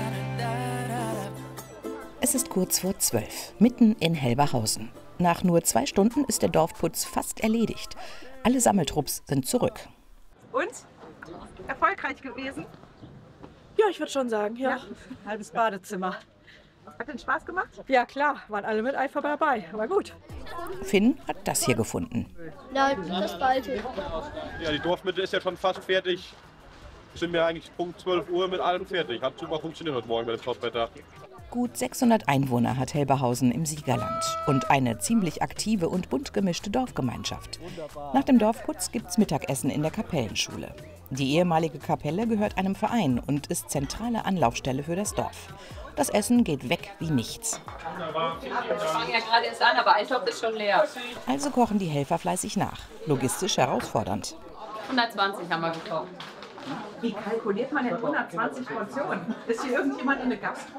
Es ist kurz vor 12, mitten in Helberhausen. Nach nur 2 Stunden ist der Dorfputz fast erledigt. Alle Sammeltrupps sind zurück. Und? Erfolgreich gewesen? Ja, ich würde schon sagen, ja. Halbes Badezimmer. Hat den Spaß gemacht? Ja, klar. Waren alle mit Eifer dabei. War gut. Finn hat das hier gefunden. Ja, das Balte. Ja, die Dorfmitte ist ja schon fast fertig. Sind wir eigentlich Punkt 12 Uhr mit allem fertig. Hat super funktioniert heute Morgen mit dem Topwetter. Gut 600 Einwohner hat Helberhausen im Siegerland und eine ziemlich aktive und bunt gemischte Dorfgemeinschaft. Nach dem Dorfputz gibt's Mittagessen in der Kapellenschule. Die ehemalige Kapelle gehört einem Verein und ist zentrale Anlaufstelle für das Dorf. Das Essen geht weg wie nichts. Wir fangen ja gerade erst an, aber ein Topf ist schon leer. Also kochen die Helfer fleißig nach. Logistisch herausfordernd. 120 haben wir gekocht. Wie kalkuliert man denn 120 Portionen? Ist hier irgendjemand in der Gastro?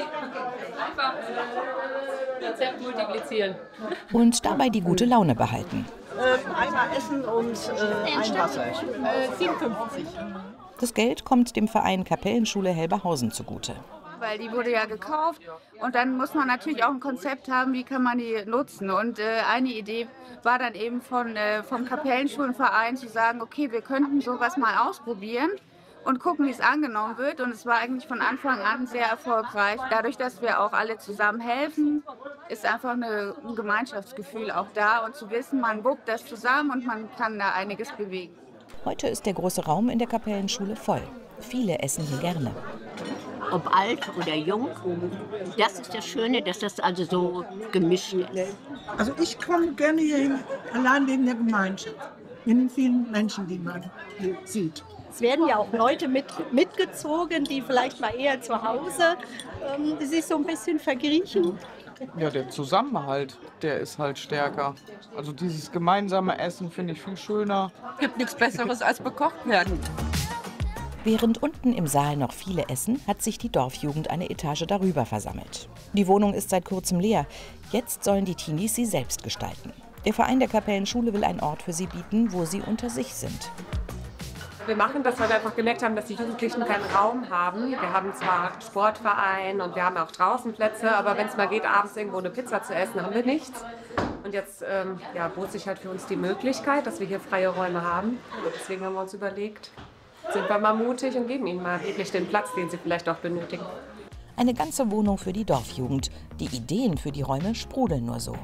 Einfach Rezept multiplizieren. Und dabei die gute Laune behalten. Einmal Essen und ein Wasser. 57. Das Geld kommt dem Verein Kapellenschule Helberhausen zugute. Weil die wurde ja gekauft und dann muss man natürlich auch ein Konzept haben, wie kann man die nutzen. Und eine Idee war dann eben vom Kapellenschulenverein zu sagen, okay, wir könnten sowas mal ausprobieren und gucken, wie es angenommen wird. Und es war eigentlich von Anfang an sehr erfolgreich. Dadurch, dass wir auch alle zusammen helfen, ist einfach ein Gemeinschaftsgefühl auch da und zu wissen, man wuppt das zusammen und man kann da einiges bewegen. Heute ist der große Raum in der Kapellenschule voll. Viele essen hier gerne. Ob alt oder jung, das ist das Schöne, dass das also so gemischt ist. Also ich komme gerne hierhin, allein wegen der Gemeinschaft, in den vielen Menschen, die man sieht. Es werden ja auch Leute mitgezogen, die vielleicht mal eher zu Hause sich so ein bisschen verkriechen. Ja, der Zusammenhalt, der ist halt stärker. Also dieses gemeinsame Essen finde ich viel schöner. Gibt nichts Besseres als bekocht werden. Während unten im Saal noch viele essen, hat sich die Dorfjugend eine Etage darüber versammelt. Die Wohnung ist seit kurzem leer. Jetzt sollen die Teenies sie selbst gestalten. Der Verein der Kapellenschule will einen Ort für sie bieten, wo sie unter sich sind. Wir machen das, weil wir einfach gemerkt haben, dass die Jugendlichen keinen Raum haben. Wir haben zwar Sportverein und wir haben auch draußen Plätze, aber wenn es mal geht, abends irgendwo eine Pizza zu essen, haben wir nichts. Und jetzt bot sich halt für uns die Möglichkeit, dass wir hier freie Räume haben. Und deswegen haben wir uns überlegt, sind wir mal mutig und geben ihnen mal wirklich den Platz, den sie vielleicht auch benötigen. Eine ganze Wohnung für die Dorfjugend. Die Ideen für die Räume sprudeln nur so.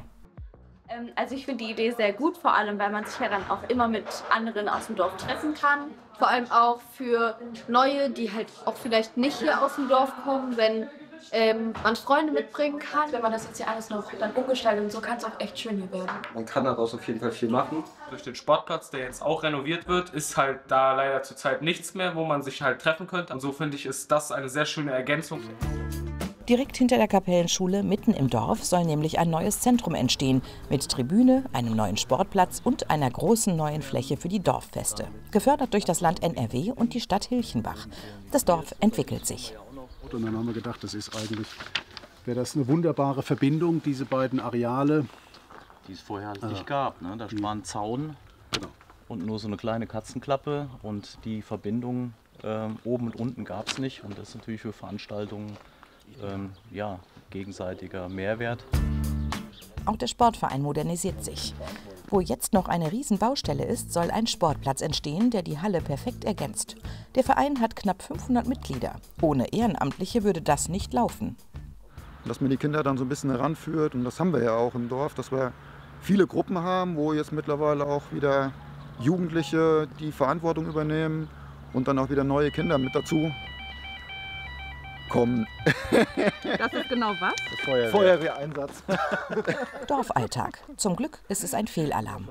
Also ich finde die Idee sehr gut, vor allem weil man sich ja dann auch immer mit anderen aus dem Dorf treffen kann. Vor allem auch für Neue, die halt auch vielleicht nicht hier aus dem Dorf kommen, wenn man Freunde mitbringen kann. Wenn man das jetzt hier alles noch dann umgestaltet und so, kann es auch echt schön hier werden. Man kann daraus auf jeden Fall viel machen. Durch den Sportplatz, der jetzt auch renoviert wird, ist halt da leider zurzeit nichts mehr, wo man sich halt treffen könnte. Und so finde ich, ist das eine sehr schöne Ergänzung. Direkt hinter der Kapellenschule, mitten im Dorf, soll nämlich ein neues Zentrum entstehen. Mit Tribüne, einem neuen Sportplatz und einer großen neuen Fläche für die Dorffeste. Gefördert durch das Land NRW und die Stadt Hilchenbach. Das Dorf entwickelt sich. Und dann haben wir gedacht, wäre das eine wunderbare Verbindung, diese beiden Areale. Die es vorher halt nicht gab. Ne? Da war ein Zaun und nur so eine kleine Katzenklappe. Und die Verbindung oben und unten gab es nicht. Und das ist natürlich für Veranstaltungen gegenseitiger Mehrwert. Auch der Sportverein modernisiert sich. Wo jetzt noch eine Riesenbaustelle ist, soll ein Sportplatz entstehen, der die Halle perfekt ergänzt. Der Verein hat knapp 500 Mitglieder. Ohne Ehrenamtliche würde das nicht laufen. Dass man die Kinder dann so ein bisschen heranführt, und das haben wir ja auch im Dorf, dass wir viele Gruppen haben, wo jetzt mittlerweile auch wieder Jugendliche die Verantwortung übernehmen und dann auch wieder neue Kinder mit dazu kommen. Das ist genau was? Feuerwehreinsatz. Dorfalltag. Zum Glück ist es ein Fehlalarm.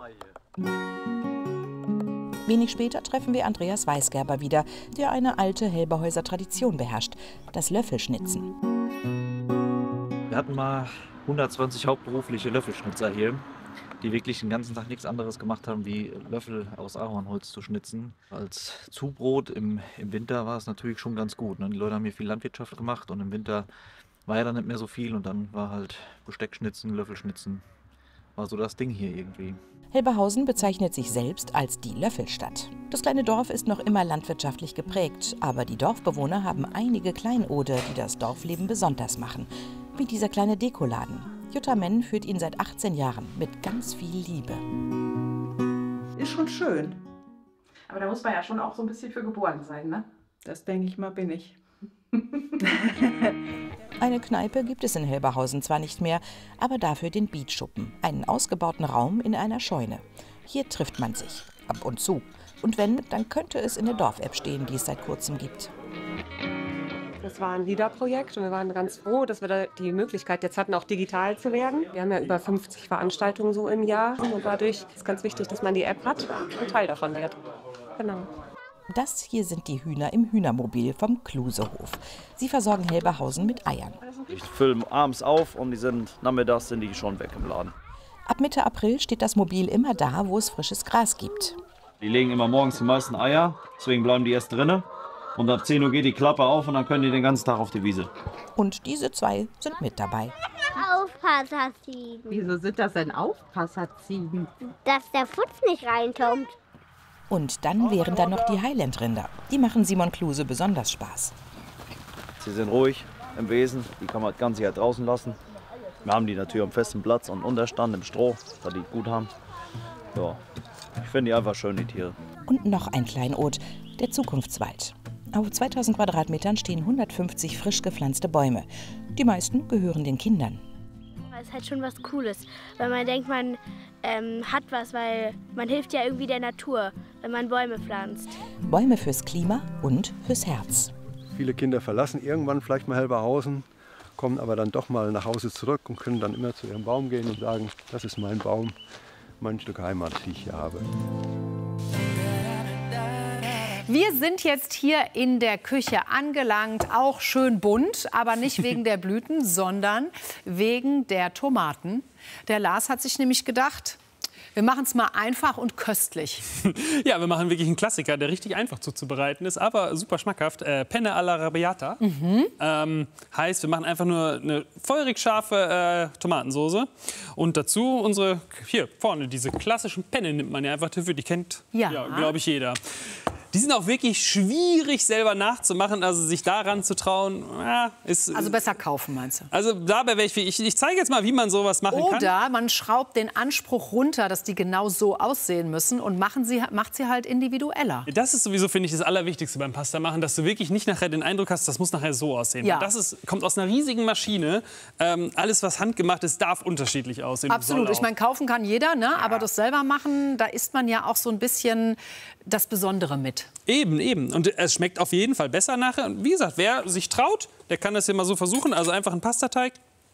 Wenig später treffen wir Andreas Weisgerber wieder, der eine alte Helberhäuser Tradition beherrscht, das Löffelschnitzen. Wir hatten mal 120 hauptberufliche Löffelschnitzer hier, die wirklich den ganzen Tag nichts anderes gemacht haben, wie Löffel aus Ahornholz zu schnitzen. Als Zubrot im Winter war es natürlich schon ganz gut. Ne? Die Leute haben hier viel Landwirtschaft gemacht und im Winter war ja dann nicht mehr so viel. Und dann war halt Besteckschnitzen, Löffelschnitzen, war so das Ding hier irgendwie. Helberhausen bezeichnet sich selbst als die Löffelstadt. Das kleine Dorf ist noch immer landwirtschaftlich geprägt, aber die Dorfbewohner haben einige Kleinode, die das Dorfleben besonders machen. Wie dieser kleine Dekoladen. Jutta Menn führt ihn seit 18 Jahren mit ganz viel Liebe. Ist schon schön. Aber da muss man ja schon auch so ein bisschen für geboren sein, ne? Das denke ich mal, bin ich. Eine Kneipe gibt es in Helberhausen zwar nicht mehr, aber dafür den Beatschuppen, einen ausgebauten Raum in einer Scheune. Hier trifft man sich, ab und zu. Und wenn, dann könnte es in der Dorf-App stehen, die es seit kurzem gibt. Das war ein LIDA-Projekt und wir waren ganz froh, dass wir da die Möglichkeit jetzt hatten, auch digital zu werden. Wir haben ja über 50 Veranstaltungen so im Jahr und dadurch ist ganz wichtig, dass man die App hat und Teil davon wird. Genau. Das hier sind die Hühner im Hühnermobil vom Klusehof. Sie versorgen Helberhausen mit Eiern. Ich fülle abends auf und nachmittags sind die schon weg im Laden. Ab Mitte April steht das Mobil immer da, wo es frisches Gras gibt. Die legen immer morgens die meisten Eier, deswegen bleiben die erst drinnen. Und ab 10 Uhr geht die Klappe auf und dann können die den ganzen Tag auf die Wiese. Und diese zwei sind mit dabei. Aufpasserziegen. Wieso sind das denn Aufpasserziegen? Dass der Futz nicht reinkommt. Und dann wären da noch die Highland-Rinder. Die machen Simon Kluse besonders Spaß. Sie sind ruhig im Wesen, die kann man das ganze Jahr draußen lassen. Wir haben die natürlich am festen Platz und Unterstand im Stroh, da die gut haben. Ja, ich finde die einfach schön, die Tiere. Und noch ein Kleinod, der Zukunftswald. Auf 2000 Quadratmetern stehen 150 frisch gepflanzte Bäume. Die meisten gehören den Kindern. Das ist halt schon was Cooles, weil man denkt, man hat was, weil man hilft ja irgendwie der Natur, wenn man Bäume pflanzt. Bäume fürs Klima und fürs Herz. Viele Kinder verlassen irgendwann vielleicht mal Helberhausen, kommen aber dann doch mal nach Hause zurück und können dann immer zu ihrem Baum gehen und sagen, das ist mein Baum, mein Stück Heimat, die ich hier habe. Wir sind jetzt hier in der Küche angelangt, auch schön bunt, aber nicht wegen der Blüten, sondern wegen der Tomaten. Der Lars hat sich nämlich gedacht, wir machen es mal einfach und köstlich. Ja, wir machen wirklich einen Klassiker, der richtig einfach zuzubereiten ist, aber super schmackhaft. Penne alla Arrabbiata. Heißt, wir machen einfach nur eine feurig scharfe Tomatensoße. Und dazu unsere, hier vorne, diese klassischen Penne nimmt man ja einfach dafür. Die kennt, ja, glaube ich, jeder. Die sind auch wirklich schwierig selber nachzumachen, also sich daran zu trauen, ist... Also besser kaufen, meinst du? Also dabei wäre ich zeige jetzt mal, wie man sowas machen kann. Oder man schraubt den Anspruch runter, dass die genau so aussehen müssen und macht sie halt individueller. Das ist sowieso, finde ich, das Allerwichtigste beim Pasta machen, dass du wirklich nicht nachher den Eindruck hast, das muss nachher so aussehen. Ja. Das kommt aus einer riesigen Maschine. Alles, was handgemacht ist, darf unterschiedlich aussehen. Absolut. Ich meine, kaufen kann jeder, ne? Ja. Aber das selber machen, da isst man ja auch so ein bisschen das Besondere mit. Eben. Und es schmeckt auf jeden Fall besser nachher. Und wie gesagt, wer sich traut, der kann das hier mal so versuchen. Also einfach einen Pastateig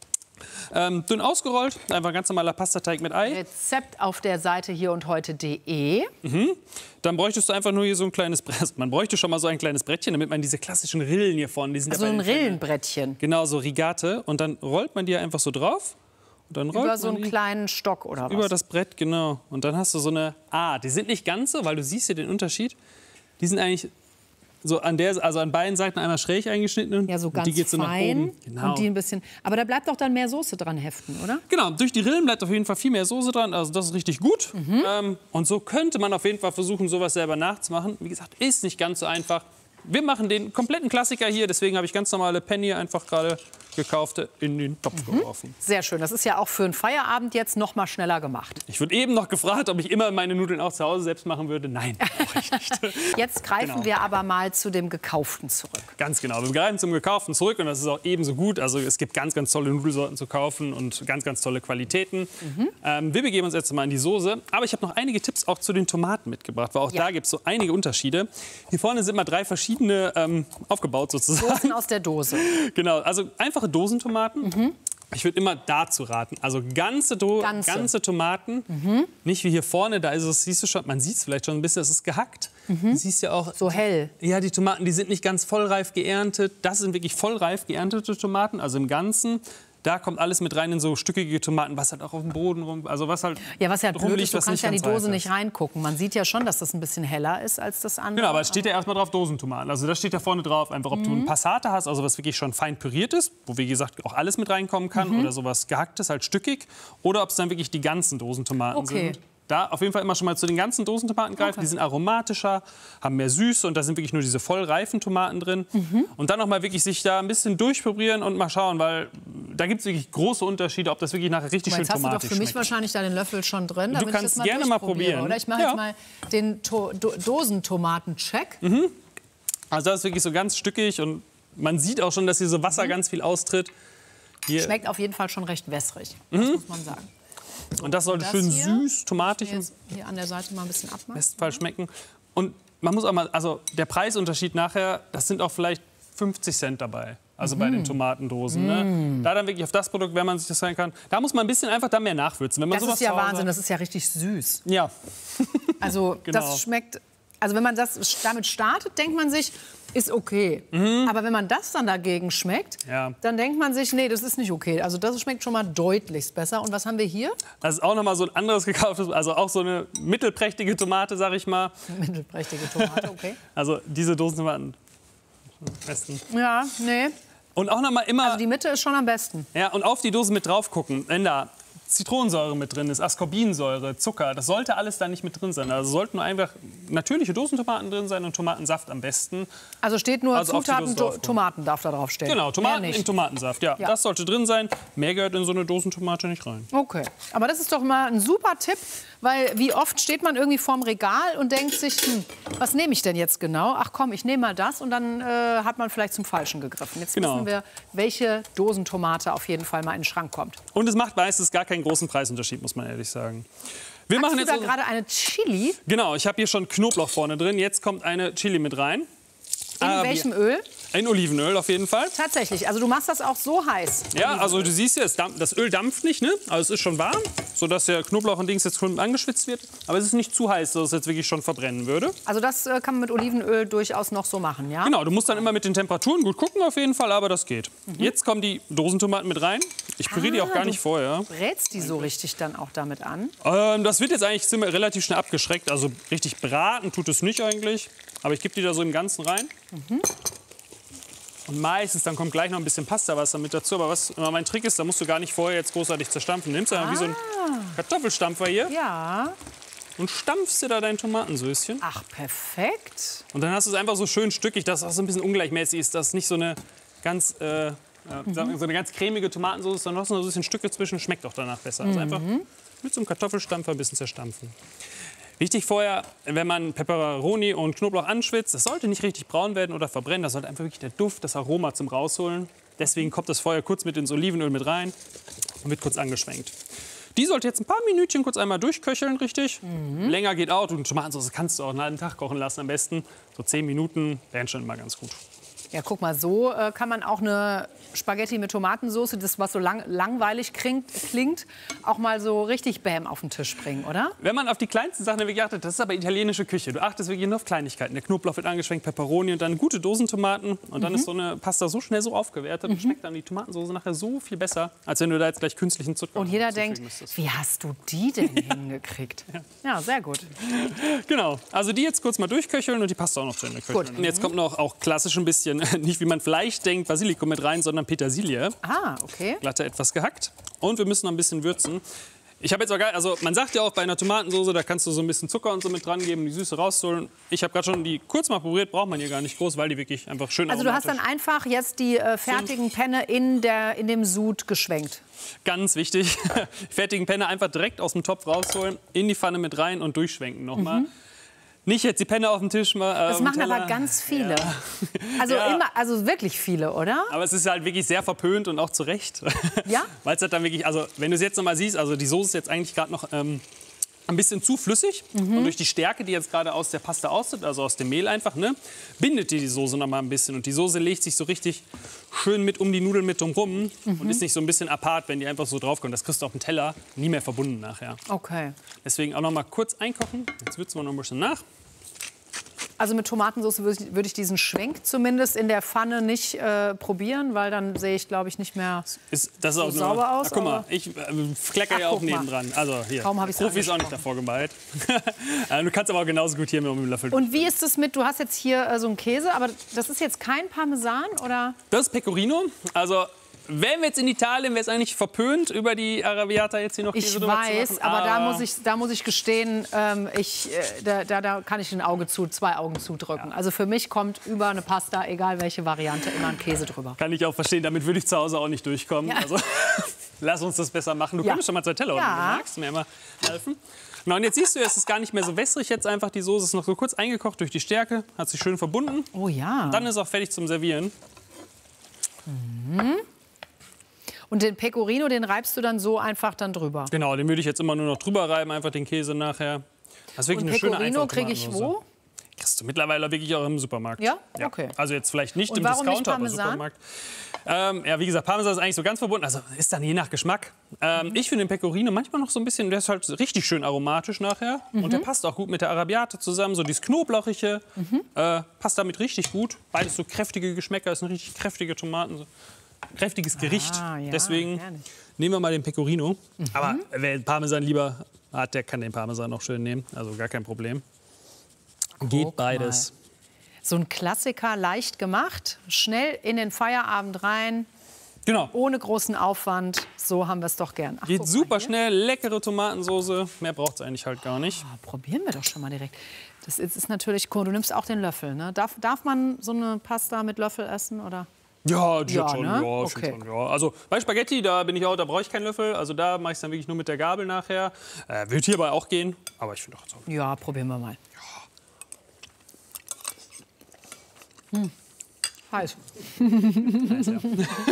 Dünn ausgerollt, einfach ganz normaler Pastateig mit Ei. Rezept auf der Seite hierundheute.de. Dann bräuchtest du einfach nur hier so ein kleines Brett. Man bräuchte schon mal so ein kleines Brettchen, damit man diese klassischen Rillen hier vorne, die sind Also ja bei ein den Fännern. Rillenbrettchen. Genau, so Rigate. Und dann rollt man die einfach so drauf. Und dann rollt Über so man einen die kleinen Stock oder was? über das Brett, genau. Und dann hast du so eine, die sind nicht ganz so, weil du siehst hier den Unterschied. Die sind eigentlich so an beiden Seiten einmal schräg eingeschnitten. Ja, so ganz die geht so nach fein. oben. Genau. Und die ein bisschen. Aber da bleibt doch dann mehr Soße dran heften, oder? Genau, durch die Rillen bleibt auf jeden Fall viel mehr Soße dran. Also das ist richtig gut. Und so könnte man auf jeden Fall versuchen, sowas selber nachzumachen. Wie gesagt, ist nicht ganz so einfach. Wir machen den kompletten Klassiker hier. Deswegen habe ich ganz normale Penny einfach gerade gekaufte in den Topf geworfen. Sehr schön. Das ist ja auch für einen Feierabend jetzt noch mal schneller gemacht. Ich wurde eben noch gefragt, ob ich immer meine Nudeln auch zu Hause selbst machen würde. Nein, brauche ich nicht. Jetzt greifen wir aber mal zu dem Gekauften zurück. Ganz genau. Wir greifen zum Gekauften zurück und das ist auch ebenso gut. Also es gibt ganz, ganz tolle Nudelsorten zu kaufen und ganz, ganz tolle Qualitäten. Wir begeben uns jetzt mal in die Soße. Aber ich habe noch einige Tipps auch zu den Tomaten mitgebracht, weil auch da gibt es so einige Unterschiede. Hier vorne sind mal 3 verschiedene aufgebaut sozusagen. Soßen aus der Dose. Genau, also einfache Dosentomaten. Ich würde immer dazu raten, also ganze Tomaten, nicht wie hier vorne, da ist es, siehst du schon, man sieht es vielleicht schon ein bisschen, das ist gehackt. Du siehst ja auch so hell. Ja, die Tomaten, die sind nicht ganz vollreif geerntet. Das sind wirklich vollreif geerntete Tomaten, also im Ganzen. Da kommt alles mit rein in so stückige Tomaten, was halt auch auf dem Boden rum, also was halt Ja, was ja blöd ist, du was kannst nicht ja in die ganz Dose reif nicht reingucken. Man sieht ja schon, dass das ein bisschen heller ist als das andere. Genau, aber es steht ja erstmal drauf Dosentomaten. Also das steht ja vorne drauf, einfach ob du ein Passata hast, also was wirklich schon fein püriert ist, wo wie gesagt auch alles mit reinkommen kann, oder sowas gehacktes, halt stückig, oder ob es dann wirklich die ganzen Dosentomaten sind. Da auf jeden Fall immer schon mal zu den ganzen Dosentomaten greifen. Die sind aromatischer, haben mehr Süße und da sind wirklich nur diese vollreifen Tomaten drin. Und dann noch mal wirklich sich da ein bisschen durchprobieren und mal schauen, weil da gibt es wirklich große Unterschiede, ob das wirklich nachher richtig schön tomatisch schmeckt. Jetzt hast du doch für mich wahrscheinlich deinen Löffel schon drin. Du kannst ich das gerne mal probieren. Oder? Ich mache jetzt mal den Dosentomaten-Check. Also das ist wirklich so ganz stückig und man sieht auch schon, dass hier so Wasser ganz viel austritt. Hier. Schmeckt auf jeden Fall schon recht wässrig, das muss man sagen. Und das sollte schön süß, tomatig und hier an der Seite mal ein bisschen abmachen. im besten Fall schmecken. Und man muss auch mal, also der Preisunterschied nachher, das sind auch vielleicht 50 Cent dabei. Also bei den Tomatendosen. Ne? Da dann wirklich auf das Produkt, wenn man sich das sein kann, da muss man ein bisschen einfach da mehr nachwürzen. Wenn man das ist ja Wahnsinn, das ist ja richtig süß. Ja. Also das schmeckt, also wenn man das damit startet, denkt man sich, ist okay. Aber wenn man das dann dagegen schmeckt, dann denkt man sich, nee, das ist nicht okay. Also das schmeckt schon mal deutlichst besser. Und was haben wir hier? Das ist auch noch mal so ein anderes gekauftes, also auch so eine mittelprächtige Tomate, sag ich mal. Mittelprächtige Tomate, okay. Also diese Dosentomaten am besten. Ja, nee. Und auch noch mal immer. Also die Mitte ist schon am besten. Ja, und auf die Dose mit drauf gucken, wenn da Zitronensäure mit drin ist, Ascorbinsäure, Zucker, das sollte alles da nicht mit drin sein. Also sollten nur einfach natürliche Dosentomaten drin sein und Tomatensaft am besten. Also steht nur Also Zutaten, Tomaten darf da drauf stehen. Genau, Tomaten im Tomatensaft, ja. Das sollte drin sein. Mehr gehört in so eine Dosentomate nicht rein. Okay, aber das ist doch mal ein super Tipp, weil wie oft steht man irgendwie vorm Regal und denkt sich, was nehme ich denn jetzt genau? Ach komm, ich nehme mal das und dann hat man vielleicht zum Falschen gegriffen. Jetzt wissen wir, welche Dosentomate auf jeden Fall mal in den Schrank kommt. Und es macht meistens gar keinen großen Preisunterschied, muss man ehrlich sagen. Wir machen jetzt da gerade eine Chili? Genau, ich habe hier schon Knoblauch vorne drin. Jetzt kommt eine Chili mit rein. In welchem Öl? In Olivenöl auf jeden Fall. Tatsächlich, also du machst das auch so heiß? Ja, also du siehst ja, das Öl dampft nicht, ne? Also es ist schon warm, sodass der Knoblauch und Dings jetzt schon angeschwitzt wird. Aber es ist nicht zu heiß, dass es jetzt wirklich schon verbrennen würde. Also das kann man mit Olivenöl durchaus noch so machen, ja? Genau, du musst dann immer mit den Temperaturen gut gucken auf jeden Fall, aber das geht. Jetzt kommen die Dosentomaten mit rein. Ich püriere die auch gar nicht vorher. Brätst die so richtig dann auch damit an? Das wird jetzt eigentlich relativ schnell abgeschreckt. Also richtig braten tut es nicht eigentlich. Aber ich gebe die da so im Ganzen rein. Und meistens, dann kommt gleich noch ein bisschen Pastawasser mit dazu. Aber was immer mein Trick ist, da musst du gar nicht vorher jetzt großartig zerstampfen. Du nimmst einfach wie so einen Kartoffelstampfer hier. Ja. Und stampfst dir da dein Tomatensößchen. Ach, perfekt. Und dann hast du es einfach so schön stückig, dass es auch so ein bisschen ungleichmäßig ist. Dass nicht so eine ganz, so eine ganz cremige Tomatensauce, sondern noch so ein bisschen Stücke zwischen. Schmeckt auch danach besser. Also einfach mit so einem Kartoffelstampfer ein bisschen zerstampfen. Wichtig vorher, wenn man Peperoni und Knoblauch anschwitzt, das sollte nicht richtig braun werden oder verbrennen. Das sollte einfach wirklich der Duft, das Aroma zum Rausholen. Deswegen kommt das vorher kurz mit ins Olivenöl mit rein und wird kurz angeschwenkt. Die sollte jetzt ein paar Minütchen kurz einmal durchköcheln, richtig. Länger geht auch. Und Tomatensauce kannst du auch einen halben Tag kochen lassen am besten. So 10 Minuten wären schon immer ganz gut. Ja, guck mal, so kann man auch eine Spaghetti mit Tomatensauce, das was so langweilig klingt, auch mal so richtig Bäm auf den Tisch bringen, oder? Wenn man auf die kleinsten Sachen wirklich achtet, das ist aber italienische Küche. Du achtest wirklich nur auf Kleinigkeiten. Der Knoblauch wird angeschwenkt, Peperoni und dann gute Dosentomaten. Und dann ist so eine Pasta so schnell so aufgewertet und schmeckt dann die Tomatensauce nachher so viel besser, als wenn du da jetzt gleich künstlichen Zucker Und jeder denkt, müsstest. wie hast du die denn hingekriegt? Ja, sehr gut. Genau, also die jetzt kurz mal durchköcheln und die Pasta auch noch zu Ende köcheln. Gut. Und jetzt kommt noch auch klassisch ein bisschen, nicht wie man vielleicht denkt, Basilikum mit rein, sondern Petersilie. Ah, okay. Glatte etwas gehackt. Und wir müssen noch ein bisschen würzen. Ich habe jetzt auch also man sagt ja auch bei einer Tomatensauce, da kannst du so ein bisschen Zucker und so mit dran geben, die Süße rausholen. Ich habe gerade schon die kurz mal probiert, braucht man hier gar nicht groß, weil die wirklich einfach schön Also du hast dann einfach jetzt die fertigen Penne in dem Sud geschwenkt. Ganz wichtig, fertigen Penne einfach direkt aus dem Topf rausholen, in die Pfanne mit rein und durchschwenken nochmal. Nicht jetzt die Penne auf den Tisch mal. Das machen aber ganz viele. Ja. Also, Ja. also wirklich viele, oder? Aber es ist halt wirklich sehr verpönt und auch zu Recht. Ja? Weil es halt dann wirklich, also wenn du es jetzt noch mal siehst, also die Soße ist jetzt eigentlich gerade noch ein bisschen zu flüssig. Und durch die Stärke, die jetzt gerade aus der Pasta austritt, also aus dem Mehl einfach, ne, bindet die Soße noch mal ein bisschen. Und die Soße legt sich so richtig schön mit um die Nudeln mit drumherum und ist nicht so ein bisschen apart, wenn die einfach so draufkommt. Das kriegst du auf dem Teller nie mehr verbunden nachher. Okay. Deswegen auch noch mal kurz einkochen. Jetzt würzen wir noch ein bisschen nach. Also mit Tomatensauce würde ich diesen Schwenk zumindest in der Pfanne nicht probieren, weil dann sehe ich, glaube ich, nicht mehr Das ist auch so sauber aus. Guck mal, ich klecker ja auch nebendran. Also hier, Kaum hab ich's Profi ist auch nicht davor geballt. Du kannst aber auch genauso gut hier mit dem Löffel. Und wie ist es mit, du hast jetzt hier so einen Käse, aber das ist jetzt kein Parmesan, oder? Das ist Pecorino. Also wären wir jetzt in Italien, wäre es eigentlich verpönt, über die Arrabbiata jetzt hier noch Käse drüber zu machen. Ich weiß, aber da muss ich gestehen, da kann ich zwei Augen zudrücken. Also für mich kommt über eine Pasta, egal welche Variante, immer ein Käse drüber. Kann ich auch verstehen, damit würde ich zu Hause auch nicht durchkommen. Ja. Also lass uns das besser machen. Du kommst schon mal zur Teller, oder? Du magst mir immer helfen. Na, und jetzt siehst du, es ist gar nicht mehr so wässrig jetzt einfach. Die Soße ist noch so kurz eingekocht durch die Stärke, hat sich schön verbunden. Oh ja. Und dann ist auch fertig zum Servieren. Und den Pecorino, den reibst du dann so einfach dann drüber? Genau, den würde ich jetzt immer nur noch drüber reiben, einfach den Käse nachher. Das ist wirklich Und eine schöne Pecorino kriege ich Tomatensoße. wo? Kriegst du mittlerweile wirklich auch im Supermarkt. Ja? Okay. Also jetzt vielleicht nicht Und im warum nicht Discounter, aber im Parmesan? Supermarkt. Ja, wie gesagt, Parmesan ist eigentlich so ganz verbunden. Also ist dann je nach Geschmack. Ich finde den Pecorino manchmal noch so ein bisschen, der ist halt richtig schön aromatisch nachher. Und der passt auch gut mit der Arrabbiata zusammen. So dieses Knoblauchige passt damit richtig gut. Beides so kräftige Geschmäcker, ist eine richtig kräftige Tomaten. So. Kräftiges Gericht. Ja, Deswegen nehmen wir mal den Pecorino. Aber wer Parmesan lieber hat, der kann den Parmesan auch schön nehmen. Also gar kein Problem. Geht beides. Mal. So ein Klassiker, leicht gemacht, schnell in den Feierabend rein. Genau. Ohne großen Aufwand. So haben wir es doch gern. Ach, geht super schnell, leckere Tomatensoße. Mehr braucht es eigentlich halt gar nicht. Probieren wir doch schon mal direkt. Das ist natürlich cool. Du nimmst auch den Löffel. Ne? Darf man so eine Pasta mit Löffel essen, oder? Ja, die hat schon, ne? ja, Okay. schon, ja. Also bei Spaghetti, da brauche ich keinen Löffel. Also da mache ich es dann wirklich nur mit der Gabel nachher. Wird hierbei auch gehen, aber ich finde auch so. Ja, probieren wir mal. Heiß. Heiß, ja.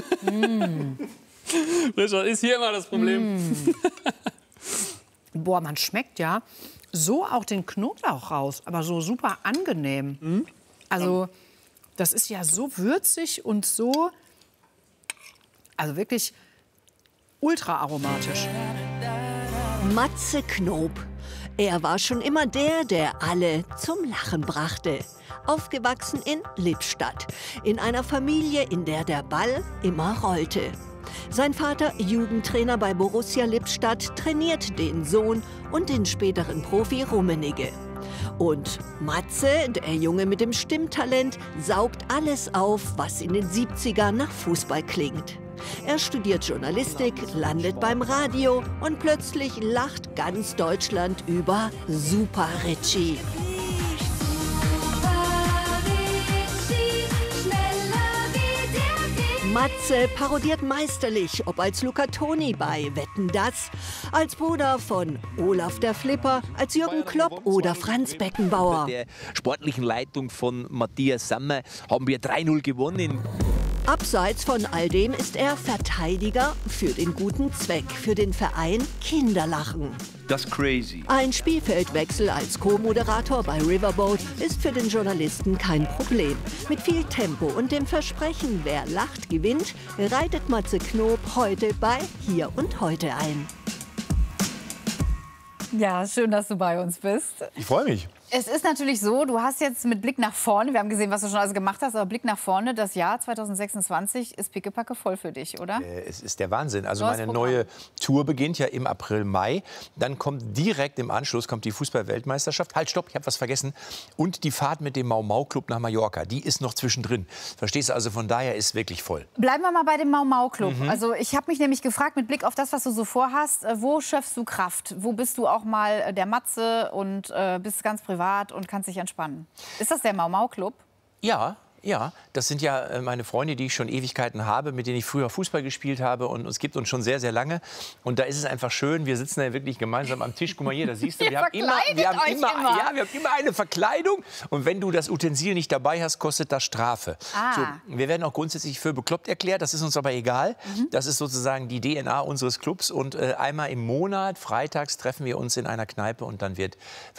Das ist hier immer das Problem. Boah, man schmeckt ja so auch den Knoblauch raus, aber so super angenehm. Also das ist ja so würzig und so, also wirklich ultra aromatisch. Matze Knob. Er war schon immer der alle zum Lachen brachte. Aufgewachsen in Lippstadt, in einer Familie, in der der Ball immer rollte. Sein Vater, Jugendtrainer bei Borussia Lippstadt, trainiert den Sohn und den späteren Profi Rummenigge. Und Matze, der Junge mit dem Stimmtalent, saugt alles auf, was in den 70ern nach Fußball klingt. Er studiert Journalistik, landet beim Radio und plötzlich lacht ganz Deutschland über Super Richie. Matze parodiert meisterlich, ob als Luca Toni bei Wetten, dass, als Bruder von Olaf der Flipper, als Jürgen Klopp oder Franz Beckenbauer. Mit der sportlichen Leitung von Matthias Sammer haben wir 3-0 gewonnen. Abseits von all dem ist er Verteidiger für den guten Zweck, für den Verein Kinderlachen. Das ist crazy. Ein Spielfeldwechsel als Co-Moderator bei Riverboat ist für den Journalisten kein Problem. Mit viel Tempo und dem Versprechen, wer lacht, gewinnt, reitet Matze Knob heute bei Hier und Heute ein. Ja, schön, dass du bei uns bist. Ich freue mich. Es ist natürlich so, du hast jetzt mit Blick nach vorne, wir haben gesehen, was du schon alles gemacht hast, aber Blick nach vorne, das Jahr 2026 ist pickepacke voll für dich, oder? Es ist der Wahnsinn. Also Neues meine Programm. neue Tour beginnt ja im April, Mai. Dann kommt direkt im Anschluss kommt die Fußball-Weltmeisterschaft. Halt, stopp, ich habe was vergessen. Und die Fahrt mit dem Mau-Mau-Club nach Mallorca, die ist noch zwischendrin. Verstehst du? Also von daher ist wirklich voll. Bleiben wir mal bei dem Mau-Mau-Club. Also ich habe mich nämlich gefragt, mit Blick auf das, was du so vorhast, wo schöpfst du Kraft? Wo bist du auch mal der Matze und bist ganz privat und kannst dich entspannen? Ist das der Mau-Mau-Club? Ja. Ja, das sind ja meine Freunde, die ich schon Ewigkeiten habe, mit denen ich früher Fußball gespielt habe. Und es gibt uns schon sehr, sehr lange. Und da ist es einfach schön, wir sitzen da wirklich gemeinsam am Tisch. Guck mal hier, da siehst du, wir haben immer eine Verkleidung. Und wenn du das Utensil nicht dabei hast, kostet das Strafe. So, wir werden auch grundsätzlich für bekloppt erklärt, das ist uns aber egal. Das ist sozusagen die DNA unseres Clubs. Und einmal im Monat, freitags, treffen wir uns in einer Kneipe und dann wird